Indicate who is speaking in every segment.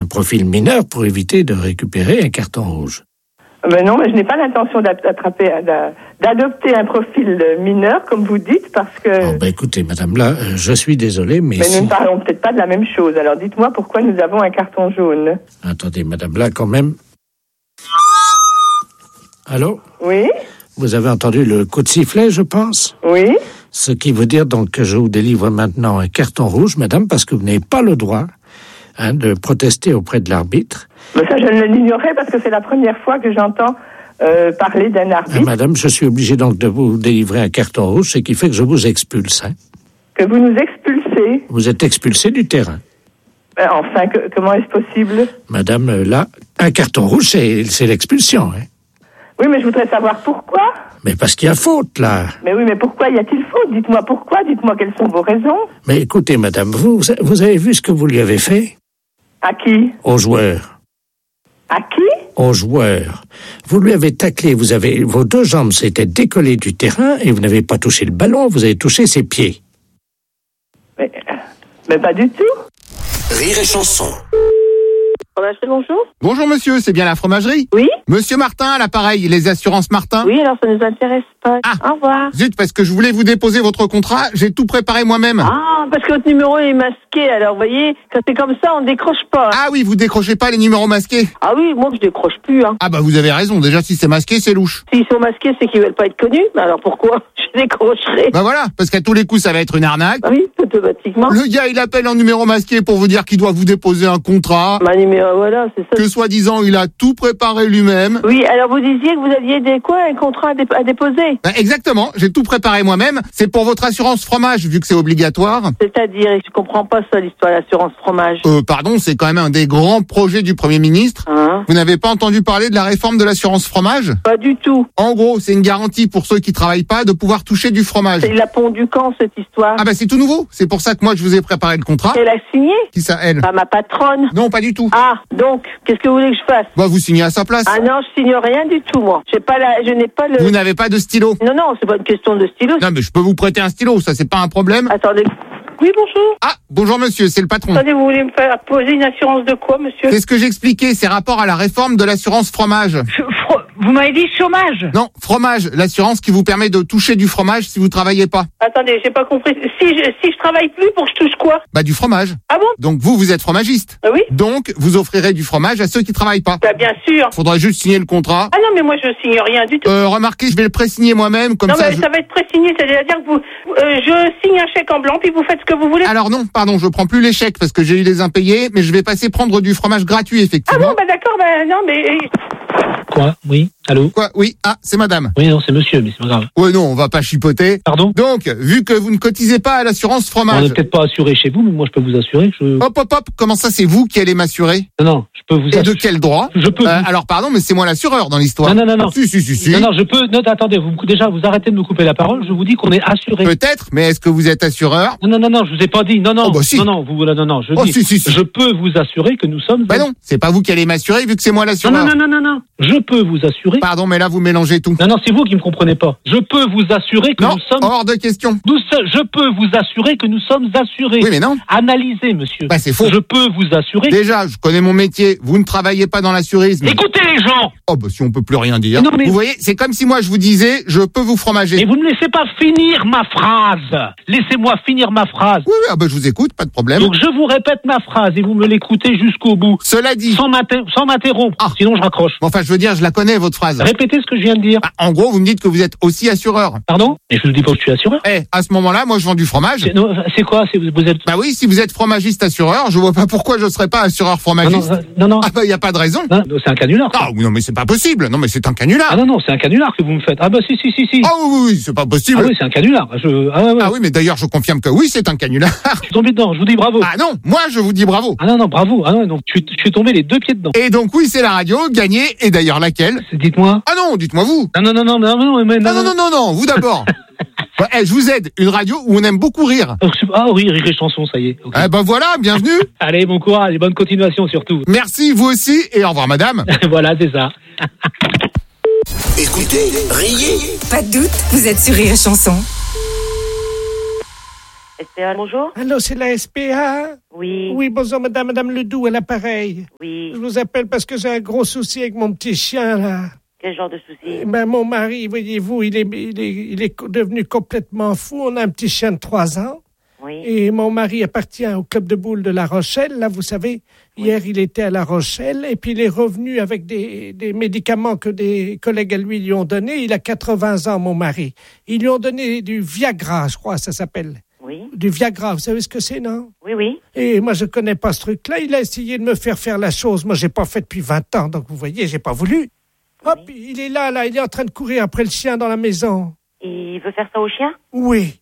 Speaker 1: profil mineur pour éviter de récupérer un carton rouge.
Speaker 2: Mais non, mais je n'ai pas l'intention d'adopter un profil mineur, comme vous dites, parce que...
Speaker 1: Écoutez, madame, là, je suis désolé, mais
Speaker 2: nous ne parlons peut-être pas de la même chose. Alors, dites-moi pourquoi nous avons un carton jaune.
Speaker 1: Attendez, madame, là, quand même... Allô?
Speaker 2: Oui?
Speaker 1: Vous avez entendu le coup de sifflet, je pense?
Speaker 2: Oui.
Speaker 1: Ce qui veut dire donc que je vous délivre maintenant un carton rouge, madame, parce que vous n'avez pas le droit de protester auprès de l'arbitre.
Speaker 2: Mais ça, je ne l'ignorais parce que c'est la première fois que j'entends parler d'un arbitre.
Speaker 1: Madame, je suis obligé donc de vous délivrer un carton rouge, ce qui fait que je vous expulse.
Speaker 2: Que vous nous expulsez?
Speaker 1: Vous êtes expulsé du terrain.
Speaker 2: Enfin, comment est-ce possible?
Speaker 1: Madame, là, un carton rouge, c'est l'expulsion, hein?
Speaker 2: Oui, mais je voudrais savoir pourquoi.
Speaker 1: Mais parce qu'il y a faute, là.
Speaker 2: Mais oui, mais pourquoi y a-t-il faute? Dites-moi pourquoi, dites-moi quelles sont vos raisons.
Speaker 1: Mais écoutez, madame, vous avez vu ce que vous lui avez fait?
Speaker 2: À qui?
Speaker 1: Aux joueurs.
Speaker 2: À qui?
Speaker 1: Aux joueurs. Vous lui avez taclé, vos deux jambes s'étaient décollées du terrain et vous n'avez pas touché le ballon, vous avez touché ses pieds.
Speaker 2: Mais pas du tout.
Speaker 3: Rire et chanson.
Speaker 4: Fromagerie, bonjour.
Speaker 5: Bonjour monsieur, c'est bien la fromagerie?
Speaker 4: Oui.
Speaker 5: Monsieur Martin à l'appareil, les assurances Martin?
Speaker 4: Oui, alors ça nous intéresse pas. Au revoir.
Speaker 5: Zut, parce que je voulais vous déposer votre contrat, j'ai tout préparé moi-même.
Speaker 4: Ah, parce que votre numéro est masqué, alors vous voyez, quand c'est comme ça, on décroche pas.
Speaker 5: Ah oui, vous décrochez pas les numéros masqués?
Speaker 4: Ah oui, moi je décroche plus.
Speaker 5: Ah bah vous avez raison, déjà si c'est masqué, c'est louche.
Speaker 4: S'ils sont masqués, c'est qu'ils veulent pas être connus, mais alors pourquoi je décrocherai?
Speaker 5: Bah voilà, parce qu'à tous les coups ça va être une arnaque.
Speaker 4: Ah oui, automatiquement.
Speaker 5: Le gars il appelle en numéro masqué pour vous dire qu'il doit vous déposer un contrat.
Speaker 4: Bah numéro, voilà, c'est ça.
Speaker 5: Que soi-disant il a tout préparé lui-même.
Speaker 4: Oui, alors vous disiez que vous aviez un contrat à déposer?
Speaker 5: Bah exactement, j'ai tout préparé moi-même. C'est pour votre assurance fromage, vu que c'est obligatoire.
Speaker 4: C'est-à-dire, je comprends pas ça, l'histoire de l'assurance fromage.
Speaker 5: Pardon, c'est quand même un des grands projets du Premier ministre. Vous n'avez pas entendu parler de la réforme de l'assurance fromage?
Speaker 4: Pas du tout.
Speaker 5: En gros, c'est une garantie pour ceux qui travaillent pas de pouvoir toucher du fromage.
Speaker 4: Il a pondu quand, cette histoire?
Speaker 5: Ah bah c'est tout nouveau. C'est pour ça que moi je vous ai préparé le contrat.
Speaker 4: Elle a signé?
Speaker 5: Qui ça, elle?
Speaker 4: Bah ma patronne.
Speaker 5: Non, pas du tout.
Speaker 4: Ah, donc, qu'est-ce que vous voulez que je fasse?
Speaker 5: Bah vous signez à sa place.
Speaker 4: Ah non, je signe rien du tout, moi. Je n'ai pas le...
Speaker 5: Vous n'avez pas de stylo?
Speaker 4: Non, c'est pas une question de stylo.
Speaker 5: Non, mais je peux vous prêter un stylo, ça c'est pas un problème.
Speaker 4: Attendez. Oui, bonjour.
Speaker 5: Ah, bonjour monsieur, c'est le patron.
Speaker 4: Attendez, vous voulez me faire poser une assurance de quoi, monsieur?
Speaker 5: C'est ce que j'expliquais, c'est rapport à la réforme de l'assurance fromage.
Speaker 4: Vous m'avez dit chômage?
Speaker 5: Non, fromage, l'assurance qui vous permet de toucher du fromage si vous travaillez pas.
Speaker 4: Attendez, j'ai pas compris. Si je travaille plus, pour que je touche quoi?
Speaker 5: Bah du fromage.
Speaker 4: Ah bon?
Speaker 5: Donc vous êtes fromagiste.
Speaker 4: Ah oui.
Speaker 5: Donc vous offrirez du fromage à ceux qui travaillent pas.
Speaker 4: Bah bien sûr.
Speaker 5: Faudra juste signer le contrat.
Speaker 4: Ah non, mais moi je signe rien du tout.
Speaker 5: Remarquez, je vais le pré-signer moi-même, comme
Speaker 4: non,
Speaker 5: ça.
Speaker 4: Non, mais ça va être pré-signé, c'est-à-dire que vous, je signe un chèque en blanc, puis vous faites ce que vous voulez.
Speaker 5: Alors non, pardon, je prends plus les chèques parce que j'ai eu les impayés, mais je vais passer prendre du fromage gratuit, effectivement.
Speaker 4: Ah bon, bah d'accord, bah non, mais...
Speaker 6: Quoi? Oui? Allô?
Speaker 5: Quoi? Oui? Ah, c'est madame.
Speaker 6: Oui, non, c'est monsieur, mais c'est pas grave.
Speaker 5: Ouais, non, on va pas chipoter.
Speaker 6: Pardon?
Speaker 5: Donc, vu que vous ne cotisez pas à l'assurance fromage...
Speaker 6: On n'est peut-être pas assuré chez vous, mais moi je peux vous assurer que je...
Speaker 5: Hop, comment ça c'est vous qui allez m'assurer?
Speaker 6: Non, je peux vous assurer.
Speaker 5: Et de quel droit?
Speaker 6: Je peux...
Speaker 5: Alors pardon, mais c'est moi l'assureur dans l'histoire.
Speaker 6: Non.
Speaker 5: Si.
Speaker 6: Non, je peux... Non, attendez, déjà, vous arrêtez de me couper la parole, je vous dis qu'on est assuré.
Speaker 5: Peut-être, mais est-ce que vous êtes assureur?
Speaker 6: Non, je vous ai pas dit. Non.
Speaker 5: Oh, bah, si.
Speaker 6: Non, je dis...
Speaker 5: Si.
Speaker 6: Je peux vous assurer que nous sommes...
Speaker 5: Bah non, c'est pas vous qui allez m'assurer vu que c'est moi l'assureur.
Speaker 6: Non. Je peux vous assurer...
Speaker 5: Pardon, mais là vous mélangez tout.
Speaker 6: Non, c'est vous qui me comprenez pas. Je peux vous assurer que nous sommes...
Speaker 5: hors de question.
Speaker 6: Je peux vous assurer que nous sommes assurés.
Speaker 5: Oui, mais non.
Speaker 6: Analysez, monsieur.
Speaker 5: Bah, c'est faux.
Speaker 6: Je peux vous assurer...
Speaker 5: Déjà, je connais mon métier. Vous ne travaillez pas dans l'assurisme.
Speaker 6: Écoutez les gens!
Speaker 5: Oh, bah, si on peut plus rien dire.
Speaker 6: Non, mais...
Speaker 5: Vous voyez, c'est comme si moi je vous disais, je peux vous fromager.
Speaker 6: Mais vous ne laissez pas finir ma phrase. Laissez-moi finir ma phrase.
Speaker 5: Oui, bah, je vous écoute, pas de problème.
Speaker 6: Donc, je vous répète ma phrase et vous me l'écoutez jusqu'au bout.
Speaker 5: Cela dit.
Speaker 6: Sans m'interrompre. Sinon, je raccroche.
Speaker 5: Enfin, je veux dire, je la connais, votre phrase.
Speaker 6: Répétez ce que je viens de dire.
Speaker 5: En gros, vous me dites que vous êtes aussi assureur.
Speaker 6: Pardon? Et je ne dis pas que je suis assureur.
Speaker 5: À ce moment-là, moi, je vends du fromage.
Speaker 6: C'est quoi? Vous êtes...
Speaker 5: Bah oui, si vous êtes fromagiste assureur, je vois pas pourquoi je serais pas assureur fromagiste.
Speaker 6: Non.
Speaker 5: Ah bah, y a pas de raison.
Speaker 6: Non, c'est un canular.
Speaker 5: Non, mais c'est pas possible. Non, mais c'est un canular.
Speaker 6: Ah non, c'est un canular que vous me faites. Ah bah si.
Speaker 5: Ah oui, c'est pas possible.
Speaker 6: Ah oui, c'est un canular.
Speaker 5: Ah oui, mais d'ailleurs, je confirme que oui, c'est un canular.
Speaker 6: Je suis tombé dedans, je vous dis bravo.
Speaker 5: Ah non, moi, je vous dis bravo.
Speaker 6: Ah non, bravo. Ah non, donc je suis tombé les deux pieds dedans.
Speaker 5: Et donc oui, c'est la radio, gagnée, et d'ailleurs laquelle?
Speaker 6: Dites-moi.
Speaker 5: Ah non, dites-moi vous.
Speaker 6: Non,
Speaker 5: vous d'abord. Je vous aide, une radio où on aime beaucoup rire.
Speaker 6: Ah oui, rire et chanson, ça y est. Okay.
Speaker 5: Ben voilà, bienvenue.
Speaker 6: Allez, bon courage et bonne continuation surtout.
Speaker 5: Merci, vous aussi, et au revoir madame.
Speaker 6: Voilà, c'est ça.
Speaker 3: Écoutez, riez.
Speaker 7: Pas de doute, vous êtes sur Rire et Chanson.
Speaker 4: SPA, bonjour.
Speaker 1: Allô, c'est la SPA?
Speaker 4: Oui.
Speaker 1: Oui, bonjour, madame Ledoux, à l'appareil.
Speaker 4: Oui.
Speaker 1: Je vous appelle parce que j'ai un gros souci avec mon petit chien, là.
Speaker 4: Quel genre de souci?
Speaker 1: Mon mari, voyez-vous, il est devenu complètement fou. On a un petit chien de 3 ans.
Speaker 4: Oui.
Speaker 1: Et mon mari appartient au club de boules de La Rochelle. Là, vous savez, hier, il était à La Rochelle et puis il est revenu avec des médicaments que des collègues à lui ont donnés. Il a 80 ans, mon mari. Ils lui ont donné du Viagra, je crois, ça s'appelle.
Speaker 4: Oui.
Speaker 1: Du Viagra, vous savez ce que c'est, non?
Speaker 4: Oui, oui.
Speaker 1: Et moi, je connais pas ce truc-là. Il a essayé de me faire la chose. Moi, j'ai pas fait depuis 20 ans, donc vous voyez, j'ai pas voulu. Hop, il est là, il est en train de courir après le chien dans la maison.
Speaker 4: Il veut faire ça au chien?
Speaker 1: Oui.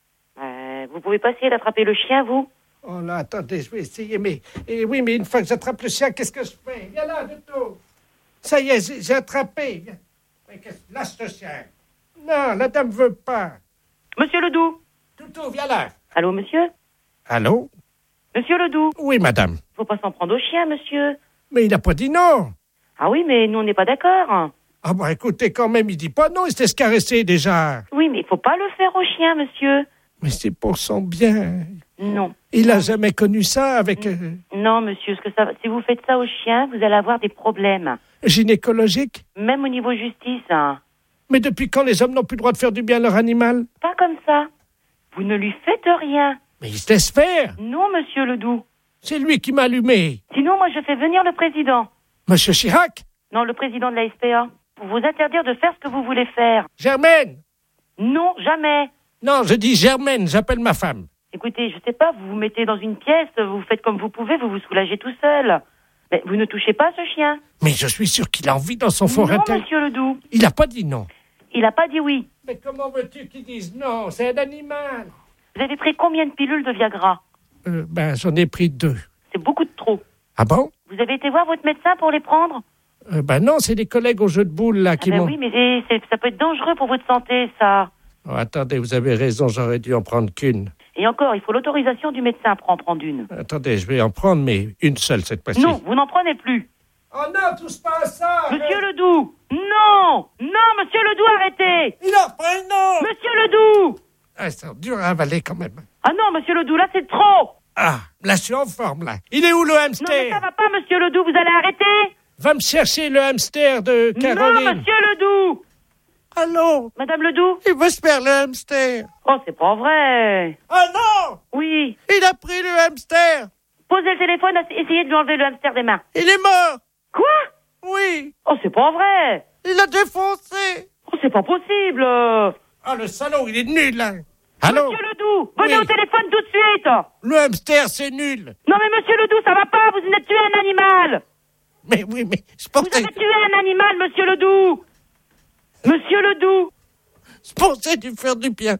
Speaker 4: Vous pouvez pas essayer d'attraper le chien, vous?
Speaker 1: Oh là, attendez, je vais essayer, mais une fois que j'attrape le chien, qu'est-ce que je fais? Viens là, Duto. Ça y est, j'ai attrapé. Viens. Mais lâche ce chien. Non, la dame veut pas.
Speaker 4: Monsieur Ledoux.
Speaker 1: Duto, viens là.
Speaker 4: Allô, monsieur?
Speaker 1: Allô?
Speaker 4: Monsieur Ledoux.
Speaker 1: Oui, madame.
Speaker 4: Faut pas s'en prendre au chien, monsieur.
Speaker 1: Mais il n'a pas dit non.
Speaker 4: Ah oui, mais nous, on n'est pas d'accord.
Speaker 1: Ah bon, écoutez, quand même, il dit pas non, il s'est caressé déjà.
Speaker 4: Oui, mais il faut pas le faire au chien, monsieur.
Speaker 1: Mais c'est pour son bien.
Speaker 4: Non.
Speaker 1: Il a jamais connu ça avec...
Speaker 4: Non, monsieur, si vous faites ça au chien, vous allez avoir des problèmes.
Speaker 1: Gynécologique?
Speaker 4: Même au niveau justice. Hein.
Speaker 1: Mais depuis quand les hommes n'ont plus le droit de faire du bien à leur animal?
Speaker 4: Pas comme ça. Vous ne lui faites rien.
Speaker 1: Mais il se laisse faire.
Speaker 4: Non, monsieur Ledoux.
Speaker 1: C'est lui qui m'a allumé.
Speaker 4: Sinon, moi, je fais venir le président.
Speaker 1: Monsieur Chirac?
Speaker 4: Non, le président de la SPA. Pour vous interdire de faire ce que vous voulez faire.
Speaker 1: Germaine?
Speaker 4: Non, jamais.
Speaker 1: Non, je dis Germaine, j'appelle ma femme.
Speaker 4: Écoutez, je sais pas, vous vous mettez dans une pièce, vous faites comme vous pouvez, vous vous soulagez tout seul. Mais vous ne touchez pas ce chien.
Speaker 1: Mais je suis sûr qu'il a envie dans son fort intérieur.
Speaker 4: Non, monsieur Ledoux.
Speaker 1: Il n'a pas dit non.
Speaker 4: Il n'a pas dit oui.
Speaker 1: Mais comment veux-tu qu'il dise non? C'est un animal.
Speaker 4: Vous avez pris combien de pilules de Viagra?
Speaker 1: J'en ai pris 2.
Speaker 4: C'est beaucoup de trop.
Speaker 1: Ah bon?
Speaker 4: Vous avez été voir votre médecin pour les prendre?
Speaker 1: Non, c'est des collègues au jeu de boules, là, qui m'ont...
Speaker 4: Oui, mais ça peut être dangereux pour votre santé, ça.
Speaker 1: Oh, attendez, vous avez raison, j'aurais dû en prendre qu'une.
Speaker 4: Et encore, il faut l'autorisation du médecin pour en prendre une.
Speaker 1: Attendez, je vais en prendre, mais une seule cette fois-ci.
Speaker 4: Non, vous n'en prenez plus.
Speaker 1: Oh non, touche pas à ça!
Speaker 4: Monsieur Ledoux! Non! Non, monsieur Ledoux, arrêtez!
Speaker 1: Il en reprend une autre!
Speaker 4: Monsieur Ledoux!
Speaker 1: Ah, c'est dur à avaler quand même.
Speaker 4: Ah non, monsieur Ledoux, là c'est trop!
Speaker 1: Ah, là je suis en forme, là. Il est où le hamster?
Speaker 4: Non, mais ça va pas, monsieur Ledoux, vous allez arrêter!
Speaker 1: Va me chercher le hamster de Caroline.
Speaker 4: Non, monsieur Ledoux!
Speaker 1: Allô?
Speaker 4: Madame Ledoux?
Speaker 1: Il veut se faire le hamster.
Speaker 4: Oh, c'est pas vrai!
Speaker 1: Oh non!
Speaker 4: Oui.
Speaker 1: Il a pris le hamster.
Speaker 4: Posez le téléphone, essayez de lui enlever le hamster des mains.
Speaker 1: Il est mort.
Speaker 4: Quoi?
Speaker 1: Oui.
Speaker 4: Oh, c'est pas vrai!
Speaker 1: Il l'a défoncé.
Speaker 4: Oh, c'est pas possible!
Speaker 1: Ah, le salaud, il est nul, là. Allô?
Speaker 4: Monsieur Ledoux, venez
Speaker 1: Oui.
Speaker 4: au téléphone tout de suite!
Speaker 1: Le hamster, c'est nul.
Speaker 4: Non mais monsieur Ledoux, ça va pas, vous venez de tuer un animal!
Speaker 1: Mais oui, mais je
Speaker 4: Vous
Speaker 1: pensais...
Speaker 4: avez tué un animal, monsieur Ledoux! Monsieur Ledoux!
Speaker 1: Je pensais du faire du bien.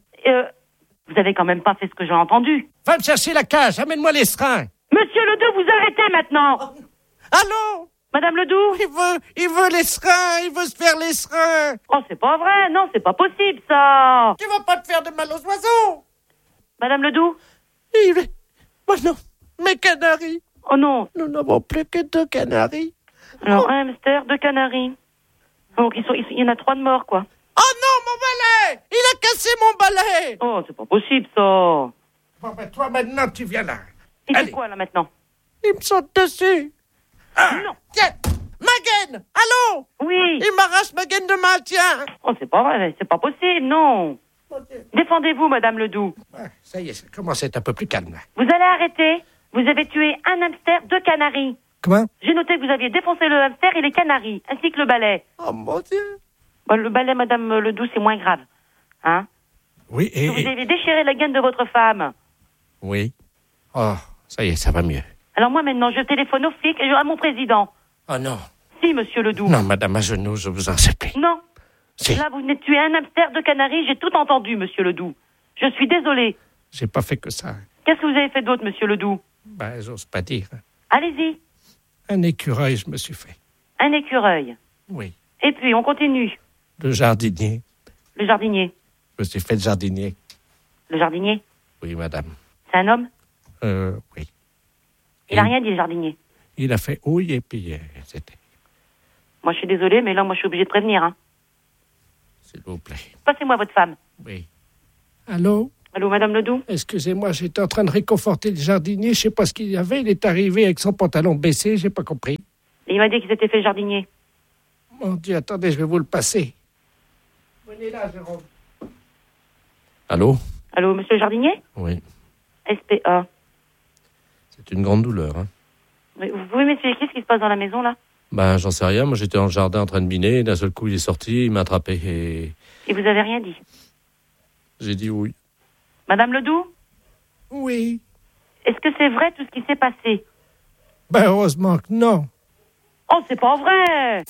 Speaker 4: Vous avez quand même pas fait ce que j'ai entendu.
Speaker 1: Va me chercher la cage, amène-moi les seringues.
Speaker 4: Monsieur Ledoux, vous arrêtez maintenant!
Speaker 1: Allô?
Speaker 4: Madame Ledoux?
Speaker 1: Il veut les seringues, il veut se faire les seringues.
Speaker 4: Oh, c'est pas vrai, non, c'est pas possible, ça!
Speaker 1: Tu vas pas te faire de mal aux oiseaux.
Speaker 4: Madame Ledoux?
Speaker 1: Moi non, mes canaris.
Speaker 4: Oh non!
Speaker 1: Nous n'avons plus que 2 canaris.
Speaker 4: Alors, un hamster, 2 canaris. Donc, il y en a 3 de morts, quoi.
Speaker 1: Oh non, mon balai! Il a cassé mon balai!
Speaker 4: Oh, c'est pas possible, ça!
Speaker 1: Bon, ben toi, maintenant, tu viens là.
Speaker 4: Il
Speaker 1: Allez.
Speaker 4: fait quoi, là, maintenant?
Speaker 1: Il me saute dessus. Ah,
Speaker 4: Non.
Speaker 1: Tiens, ma gaine! Allô?
Speaker 4: Oui!
Speaker 1: Il m'arrache ma gaine de main, tiens!
Speaker 4: Oh, c'est pas vrai, c'est pas possible, non!
Speaker 1: Mon Dieu.
Speaker 4: Défendez-vous, Madame Ledoux.
Speaker 1: Ah, ça y est, ça commence à être un peu plus calme, là.
Speaker 4: Vous allez arrêter. Vous avez tué un hamster, 2 canaris.
Speaker 1: Comment?
Speaker 4: J'ai noté que vous aviez défoncé le hamster et les canaris, ainsi que le balai.
Speaker 1: Oh, mon Dieu!
Speaker 4: Bon, le balai, Madame Ledoux, c'est moins grave. Hein?
Speaker 1: Oui,
Speaker 4: Vous avez déchiré la gaine de votre femme.
Speaker 1: Oui. Oh, ça y est, ça va mieux.
Speaker 4: Alors moi, maintenant, je téléphone aux flics et à mon président.
Speaker 1: Oh non.
Speaker 4: Si, Monsieur Ledoux.
Speaker 1: Non, madame, à genoux, je vous en supplie.
Speaker 4: Non.
Speaker 1: Si.
Speaker 4: Là, vous venez de tuer un hamster, 2 canaris, j'ai tout entendu, Monsieur Ledoux. Je suis désolé.
Speaker 1: J'ai pas fait que ça.
Speaker 4: Qu'est-ce que vous avez fait d'autre, Monsieur Ledoux?
Speaker 1: Ben, j'ose pas dire.
Speaker 4: Allez-y.
Speaker 1: Un écureuil, je me suis fait.
Speaker 4: Un écureuil.
Speaker 1: Oui.
Speaker 4: Et puis, on continue.
Speaker 1: Le jardinier.
Speaker 4: Le jardinier.
Speaker 1: Je me suis fait le jardinier.
Speaker 4: Le jardinier?
Speaker 1: Oui, madame.
Speaker 4: C'est un homme?
Speaker 1: Oui.
Speaker 4: Il a rien dit, le jardinier.
Speaker 1: Il a fait oui et puis c'était...
Speaker 4: Moi, je suis désolée, mais là, moi, je suis obligée de prévenir. Hein.
Speaker 1: S'il vous plaît.
Speaker 4: Passez-moi votre femme.
Speaker 1: Oui. Allô?
Speaker 4: Allô, Madame Ledoux?
Speaker 1: Excusez-moi, j'étais en train de réconforter le jardinier. Je sais pas ce qu'il y avait. Il est arrivé avec son pantalon baissé. J'ai pas compris.
Speaker 4: Et il m'a dit qu'il s'était fait jardinier.
Speaker 1: Mon Dieu, attendez, je vais vous le passer. Venez là, Jérôme.
Speaker 7: Allô?
Speaker 4: Allô, monsieur le jardinier?
Speaker 7: Oui.
Speaker 4: SPA.
Speaker 7: C'est une grande douleur, hein.
Speaker 4: Mais vous pouvez m'expliquer ce qui se passe dans la maison, là?
Speaker 7: Ben, j'en sais rien. Moi, j'étais dans le jardin en train de biner. D'un seul coup, il est sorti, il m'a attrapé et
Speaker 4: Et vous avez rien dit?
Speaker 7: j'ai dit oui.
Speaker 4: Madame Ledoux?
Speaker 1: Oui.
Speaker 4: Est-ce que c'est vrai tout ce qui s'est passé?
Speaker 1: Ben, heureusement que non.
Speaker 4: Oh, c'est pas vrai!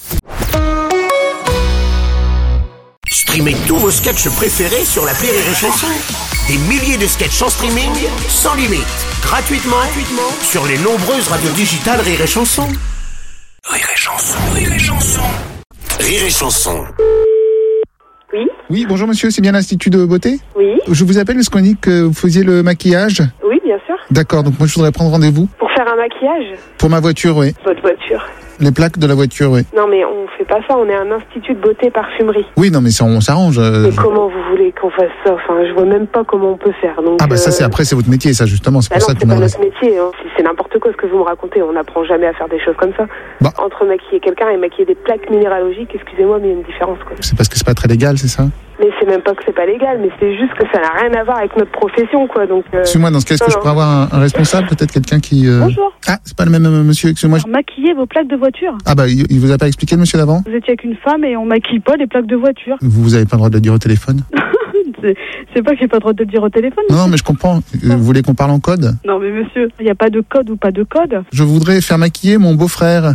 Speaker 3: Streamez tous vos sketchs préférés sur l'appli Rire et Chanson. Des milliers de sketchs en streaming, sans limite, gratuitement sur les nombreuses radios digitales Rire et Chanson. Rire et Chanson, Rire et Chanson. Rire et Chanson.
Speaker 2: Oui,
Speaker 5: Oui, bonjour monsieur, c'est bien l'Institut de beauté?
Speaker 2: oui,
Speaker 5: Je vous appelle parce qu'on dit que vous faisiez le maquillage.
Speaker 2: oui, bien sûr.
Speaker 5: D'accord, donc moi je voudrais prendre rendez-vous.
Speaker 2: Pour faire un maquillage,
Speaker 5: Pour ma voiture, oui.
Speaker 2: votre voiture.
Speaker 5: Les plaques de la voiture, oui.
Speaker 2: Non, mais on fait pas ça, on est un institut de beauté parfumerie.
Speaker 5: Oui, non mais ça, on s'arrange.
Speaker 2: Mais comment vous voulez qu'on fasse ça? Enfin, je vois même pas comment on peut faire. Donc,
Speaker 5: Ah bah ça c'est après, c'est votre métier ça justement, c'est
Speaker 2: Bah
Speaker 5: pour
Speaker 2: non,
Speaker 5: ça que
Speaker 2: c'est
Speaker 5: je
Speaker 2: pas
Speaker 5: m'adresse.
Speaker 2: notre métier, hein. C'est n'importe quoi ce que vous me racontez. On n'apprend jamais à faire des choses comme ça.
Speaker 5: Bah.
Speaker 2: Entre maquiller quelqu'un et maquiller des plaques minéralogiques, excusez-moi, mais il y a une différence, quoi.
Speaker 5: C'est parce que c'est pas très légal, c'est ça?
Speaker 2: Mais c'est même pas que c'est pas légal, mais c'est juste que ça n'a rien à voir avec notre profession, quoi. Donc.
Speaker 5: Excusez-moi, dans ce cas, est-ce que
Speaker 2: non,
Speaker 5: je pourrais avoir un responsable, peut-être quelqu'un qui...
Speaker 8: Bonjour.
Speaker 5: Ah, c'est pas le même monsieur, excusez-moi.
Speaker 8: Maquiller vos plaques de voiture.
Speaker 5: Ah bah, il vous a pas expliqué le monsieur d'avant?
Speaker 8: Vous étiez avec une femme et on maquille pas les plaques de voiture.
Speaker 5: Vous avez pas le droit de le dire au téléphone?
Speaker 8: C'est pas que j'ai pas le droit de le dire au téléphone.
Speaker 5: Non, mais je comprends. Vous voulez qu'on parle en code?
Speaker 8: Non mais monsieur, il n'y a pas de code ou pas de code.
Speaker 5: Je voudrais faire maquiller mon beau-frère.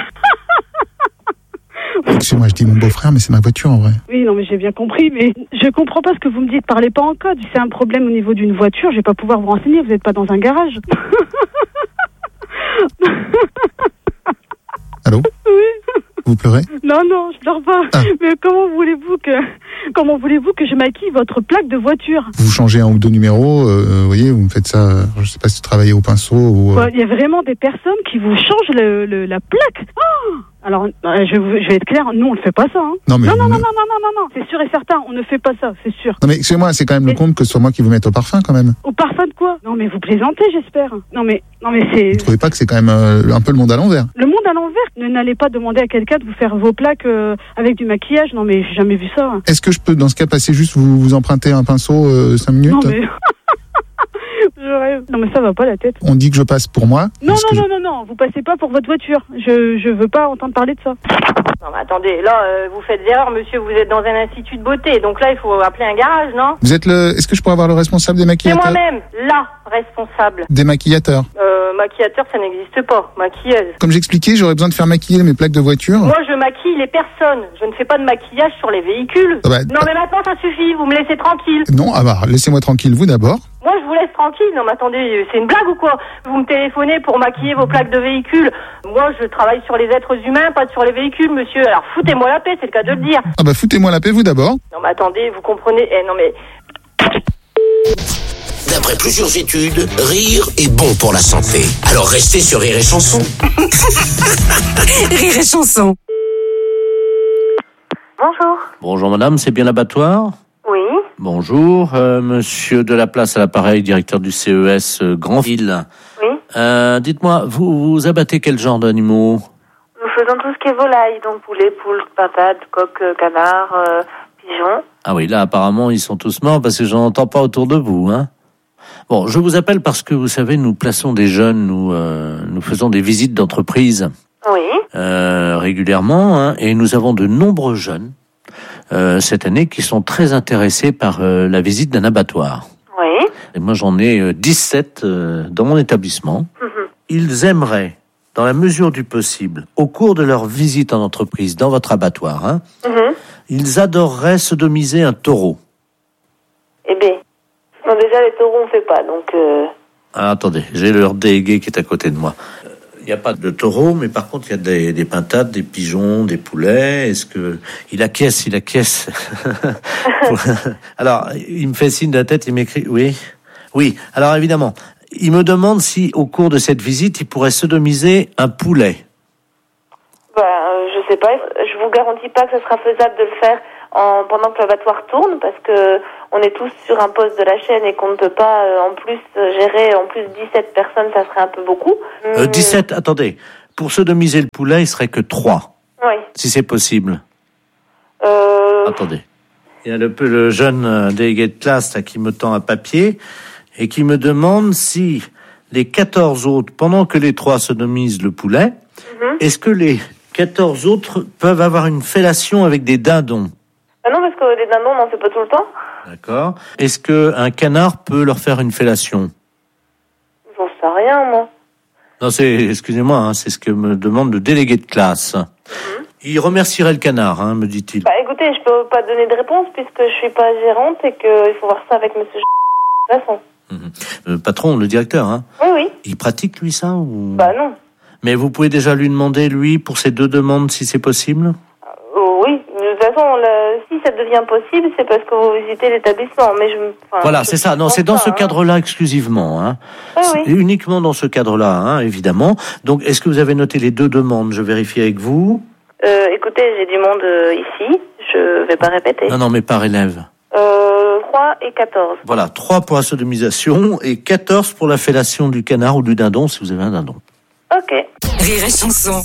Speaker 5: Excusez-moi, je dis mon beau-frère, mais c'est ma voiture en vrai.
Speaker 8: Oui, non mais j'ai bien compris, mais je comprends pas ce que vous me dites. Parlez pas en code. Si c'est un problème au niveau d'une voiture, je vais pas pouvoir vous renseigner. Vous n'êtes pas dans un garage.
Speaker 5: Allô?
Speaker 8: Oui.
Speaker 5: Vous pleurez?
Speaker 8: Non, non, je pleure pas.
Speaker 5: Ah.
Speaker 8: Mais comment voulez-vous que je maquille votre plaque de voiture?
Speaker 5: Vous changez un ou deux numéros, vous voyez, vous me faites ça, je sais pas si vous travaillez au pinceau ou...
Speaker 8: Il y a vraiment des personnes qui vous changent la plaque. Oh, alors, je vais être clair, nous on ne fait pas ça. Hein.
Speaker 5: Non, mais
Speaker 8: non, c'est sûr et certain, on ne fait pas ça, c'est sûr.
Speaker 5: Non mais excusez-moi, c'est quand même le compte que ce soit moi qui vous mette au parfum quand même.
Speaker 8: Au parfum de quoi? Non mais vous plaisantez, j'espère. Non mais c'est...
Speaker 5: Vous trouvez pas que c'est quand même un peu le monde à l'envers?
Speaker 8: Le monde à l'envers. N'allez pas demander à quelqu'un de vous faire vos plaques avec du maquillage. Non mais j'ai jamais vu ça.
Speaker 5: Est-ce que je peux dans ce cas passer juste vous emprunter un pinceau 5 minutes?
Speaker 8: Non mais... Je rêve. Non mais ça va pas la tête.
Speaker 5: On dit que je passe pour moi?
Speaker 8: Non, vous passez pas pour votre voiture. Je veux pas entendre parler de ça.
Speaker 4: Non, mais attendez, là, vous faites des erreurs, monsieur, vous êtes dans un institut de beauté, donc là, il faut appeler un garage, non?
Speaker 5: Vous êtes Est-ce que je pourrais avoir le responsable des
Speaker 4: C'est
Speaker 5: maquillateurs?
Speaker 4: moi-même, la responsable.
Speaker 5: Des maquillateurs.
Speaker 4: Maquillateur, ça n'existe pas. Maquilleuse.
Speaker 5: Comme j'expliquais, j'aurais besoin de faire maquiller mes plaques de voiture.
Speaker 4: Moi, je maquille les personnes. Je ne fais pas de maquillage sur les véhicules.
Speaker 5: Ah bah,
Speaker 4: non, mais maintenant, ça suffit. Vous me laissez tranquille.
Speaker 5: Non, ah bah, laissez-moi tranquille, vous d'abord.
Speaker 4: Moi, je vous laisse tranquille. Non, mais attendez, c'est une blague ou quoi? Vous me téléphonez pour maquiller vos plaques de véhicules. Moi, je travaille sur les êtres humains, pas sur les véhicules, monsieur. Alors, foutez-moi la paix, c'est le cas de le dire.
Speaker 5: Ah bah, foutez-moi la paix, vous d'abord.
Speaker 4: Non, mais attendez, vous comprenez... non, mais...
Speaker 3: D'après plusieurs études, rire est bon pour la santé. Alors restez sur Rire et Chanson.
Speaker 9: Rire et Chanson.
Speaker 2: Bonjour.
Speaker 7: Bonjour madame, c'est bien l'abattoir?
Speaker 2: Oui.
Speaker 7: Bonjour, monsieur Delaplace à l'appareil, directeur du CES Grandville.
Speaker 2: Oui.
Speaker 7: Dites-moi, vous abattez quel genre d'animaux?
Speaker 2: Nous faisons tout ce qui est volaille, donc poulet, poule, pintade, coq, canard, pigeon.
Speaker 7: Ah oui, là apparemment ils sont tous morts parce que j'en entends pas autour de vous, hein. Bon, je vous appelle parce que vous savez, nous plaçons des jeunes, nous faisons des visites d'entreprise.
Speaker 2: Oui.
Speaker 7: Régulièrement, hein, et nous avons de nombreux jeunes cette année qui sont très intéressés par la visite d'un abattoir.
Speaker 2: Oui.
Speaker 7: Et moi j'en ai 17 dans mon établissement. Ils aimeraient, dans la mesure du possible, au cours de leur visite en entreprise dans votre abattoir, hein, ils adoreraient sodomiser un taureau.
Speaker 2: Eh bien, non, déjà les taureaux on fait pas, donc...
Speaker 7: Ah, attendez, j'ai leur délégué qui est à côté de moi. Il n'y a pas de taureau, mais par contre, il y a des pintades, des pigeons, des poulets. Est-ce que... Il acquiesce. Alors, il me fait signe de la tête, il m'écrit... Oui. Alors, évidemment, il me demande si, au cours de cette visite, il pourrait sodomiser un poulet.
Speaker 2: Je sais pas. Je vous garantis pas que ce sera faisable de le faire
Speaker 9: pendant que l'abattoir tourne, parce que on est tous sur un poste de la chaîne et qu'on ne peut pas en plus gérer en plus 17 personnes, ça serait un peu beaucoup.
Speaker 7: 17, attendez. Pour sodomiser le poulet, il serait que 3.
Speaker 9: Oui.
Speaker 7: Si c'est possible. Attendez. Il y a le jeune délégué de classe là, qui me tend un papier et qui me demande si les 14 autres, pendant que les 3 sodomisent le poulet, est-ce que les 14 autres peuvent avoir une fellation avec des dindons?
Speaker 9: Ah non, parce que les dindons, on n'en fait pas tout le temps.
Speaker 7: D'accord. Est-ce qu'un canard peut leur faire une fellation?
Speaker 9: J'en sais rien, moi.
Speaker 7: Non, excusez-moi, hein, c'est ce que me demande le délégué de classe. Il remercierait le canard, hein, me dit-il.
Speaker 9: Bah écoutez, je peux pas donner de réponse puisque je suis pas gérante et qu'il faut voir ça avec monsieur de toute façon.
Speaker 7: Le patron, le directeur, hein.
Speaker 9: Oui.
Speaker 7: Il pratique, lui, ça ou...
Speaker 9: Bah non.
Speaker 7: Mais vous pouvez déjà lui demander, lui, pour ces 2 demandes, si c'est possible?
Speaker 9: Oui, de toute façon, si ça devient possible, c'est parce que vous visitez l'établissement. Mais
Speaker 7: voilà, c'est ça. Non, c'est dans ce cadre-là exclusivement. Hein.
Speaker 9: Oui.
Speaker 7: Uniquement dans ce cadre-là, hein, évidemment. Donc, est-ce que vous avez noté les 2 demandes? Je vérifie avec vous.
Speaker 9: Écoutez, j'ai du monde ici. Je vais pas répéter.
Speaker 7: Non, mais par élève.
Speaker 9: 3 et 14.
Speaker 7: Voilà, 3 pour la sodomisation et 14 pour la fellation du canard ou du dindon, si vous avez un dindon.
Speaker 9: Ok.
Speaker 10: Rire et chanson.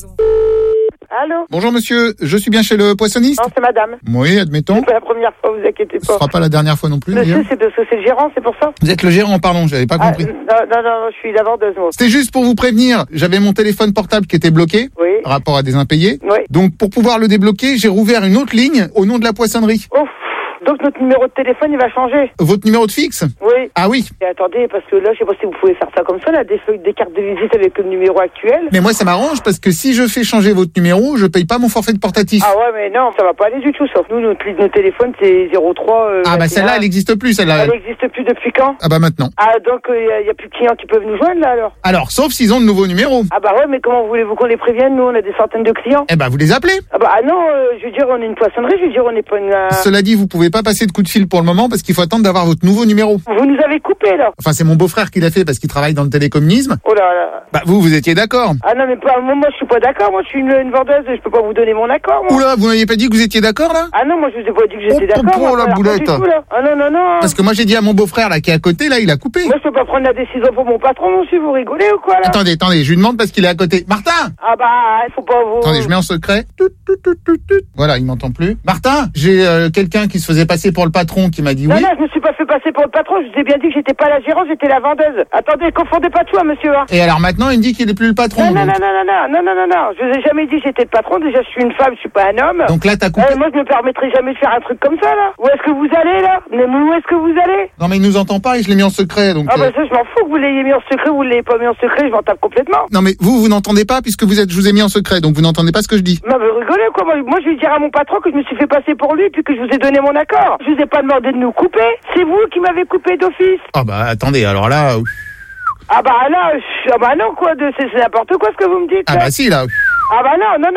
Speaker 2: Allô?
Speaker 5: Bonjour monsieur, je suis bien chez le poissonniste?
Speaker 2: Non, c'est madame.
Speaker 5: Oui, admettons.
Speaker 2: C'est pas la première fois, vous inquiétez pas.
Speaker 5: Ce sera pas la dernière fois non plus.
Speaker 2: Monsieur, c'est parce que c'est le gérant, c'est pour ça?
Speaker 5: Vous êtes le gérant, pardon, j'avais pas compris.
Speaker 2: Non, je suis la vendeuse, moi.
Speaker 5: C'était juste pour vous prévenir, j'avais mon téléphone portable qui était bloqué, par rapport à des impayés.
Speaker 2: Oui.
Speaker 5: Donc pour pouvoir le débloquer, j'ai rouvert une autre ligne au nom de la poissonnerie.
Speaker 2: Ouf. Donc notre numéro de téléphone, il va changer.
Speaker 5: Votre numéro de fixe?
Speaker 2: Oui.
Speaker 5: Ah oui.
Speaker 2: Et attendez, parce que là, je sais pas si vous pouvez faire ça comme ça, là, des cartes de visite avec le numéro actuel.
Speaker 5: Mais moi, ça m'arrange parce que si je fais changer votre numéro, je paye pas mon forfait de portatif.
Speaker 2: Ah ouais, mais non, ça va pas aller du tout, sauf nous, notre téléphone, c'est 03...
Speaker 5: ah bah celle-là, elle existe plus, celle-là.
Speaker 2: Elle existe plus depuis quand?
Speaker 5: Ah bah maintenant.
Speaker 2: Ah, donc il y a plus de clients qui peuvent nous joindre, là, alors?
Speaker 5: Alors, sauf s'ils ont de nouveaux numéros.
Speaker 2: Ah bah ouais, mais comment voulez-vous qu'on les prévienne? Nous, on a des centaines de clients.
Speaker 5: Eh bah, vous les appelez.
Speaker 2: Ah bah non, je veux dire, on est une poissonnerie, je veux dire, on n'est pas une...
Speaker 5: Cela dit, vous pouvez pas passer de coup de fil pour le moment parce qu'il faut attendre d'avoir votre nouveau numéro.
Speaker 2: Vous nous avez coupé, là.
Speaker 5: Enfin, c'est mon beau-frère qui l'a fait parce qu'il travaille dans le télécommunisme.
Speaker 2: Oh là là.
Speaker 5: Bah, vous étiez d'accord.
Speaker 2: Ah non, mais pas, moi, je suis pas d'accord. Moi, je suis une vendeuse, je peux pas vous donner mon accord, moi.
Speaker 5: Oula, vous n'aviez pas dit que vous étiez d'accord, là?
Speaker 2: Ah non, moi, je vous ai pas dit que j'étais d'accord.
Speaker 5: Oh, la boulette.
Speaker 2: Tout, ah non.
Speaker 5: Parce que moi, j'ai dit à mon beau-frère, là, qui est à côté, là, il a coupé.
Speaker 2: Moi, je peux pas prendre la décision pour mon patron, monsieur, vous rigolez ou quoi, là?
Speaker 5: Attendez, je lui demande parce qu'il est à côté. Martin!
Speaker 2: Ah bah, il faut pas vous...
Speaker 5: Attendez, je mets en secret. Voilà, il m'entend plus. Martin, j'ai quelqu'un qui se faisait passer pour le patron qui m'a dit oui.
Speaker 2: Non, je me suis pas fait passer pour le patron, je vous ai bien dit que j'étais pas la gérante, j'étais la vendeuse. Attendez, confondez pas tout, hein, monsieur. Hein.
Speaker 5: Et alors maintenant, il me dit qu'il est plus le patron.
Speaker 2: Non, je vous ai jamais dit que j'étais le patron, déjà je suis une femme, je suis pas un homme.
Speaker 5: Donc là, t'as coupé.
Speaker 2: Moi, je me permettrai jamais de faire un truc comme ça, là. Où est-ce que vous allez, là? Mais où est-ce que vous allez?
Speaker 5: Non, mais il nous entend pas et je l'ai mis en secret, donc...
Speaker 2: Ah bah ça, je m'en fous que vous l'ayez mis en secret, vous l'ayez pas mis en secret, je m'en tape complètement.
Speaker 5: Non, mais vous n'entendez pas puisque je vous ai mis en secret, donc vous n'entendez pas ce que je dis.
Speaker 2: Non, mais rigolez, quoi. Moi, je vais dire à mon patron que je me suis fait passer pour lui puis que je vous ai donné mon accord. Je vous ai pas demandé de nous couper. C'est vous qui m'avez coupé d'office.
Speaker 5: Ah bah, attendez, alors là...
Speaker 2: Ah bah là, quoi, c'est n'importe quoi ce que vous me dites.
Speaker 5: Ah bah si, là.
Speaker 2: Ah bah non.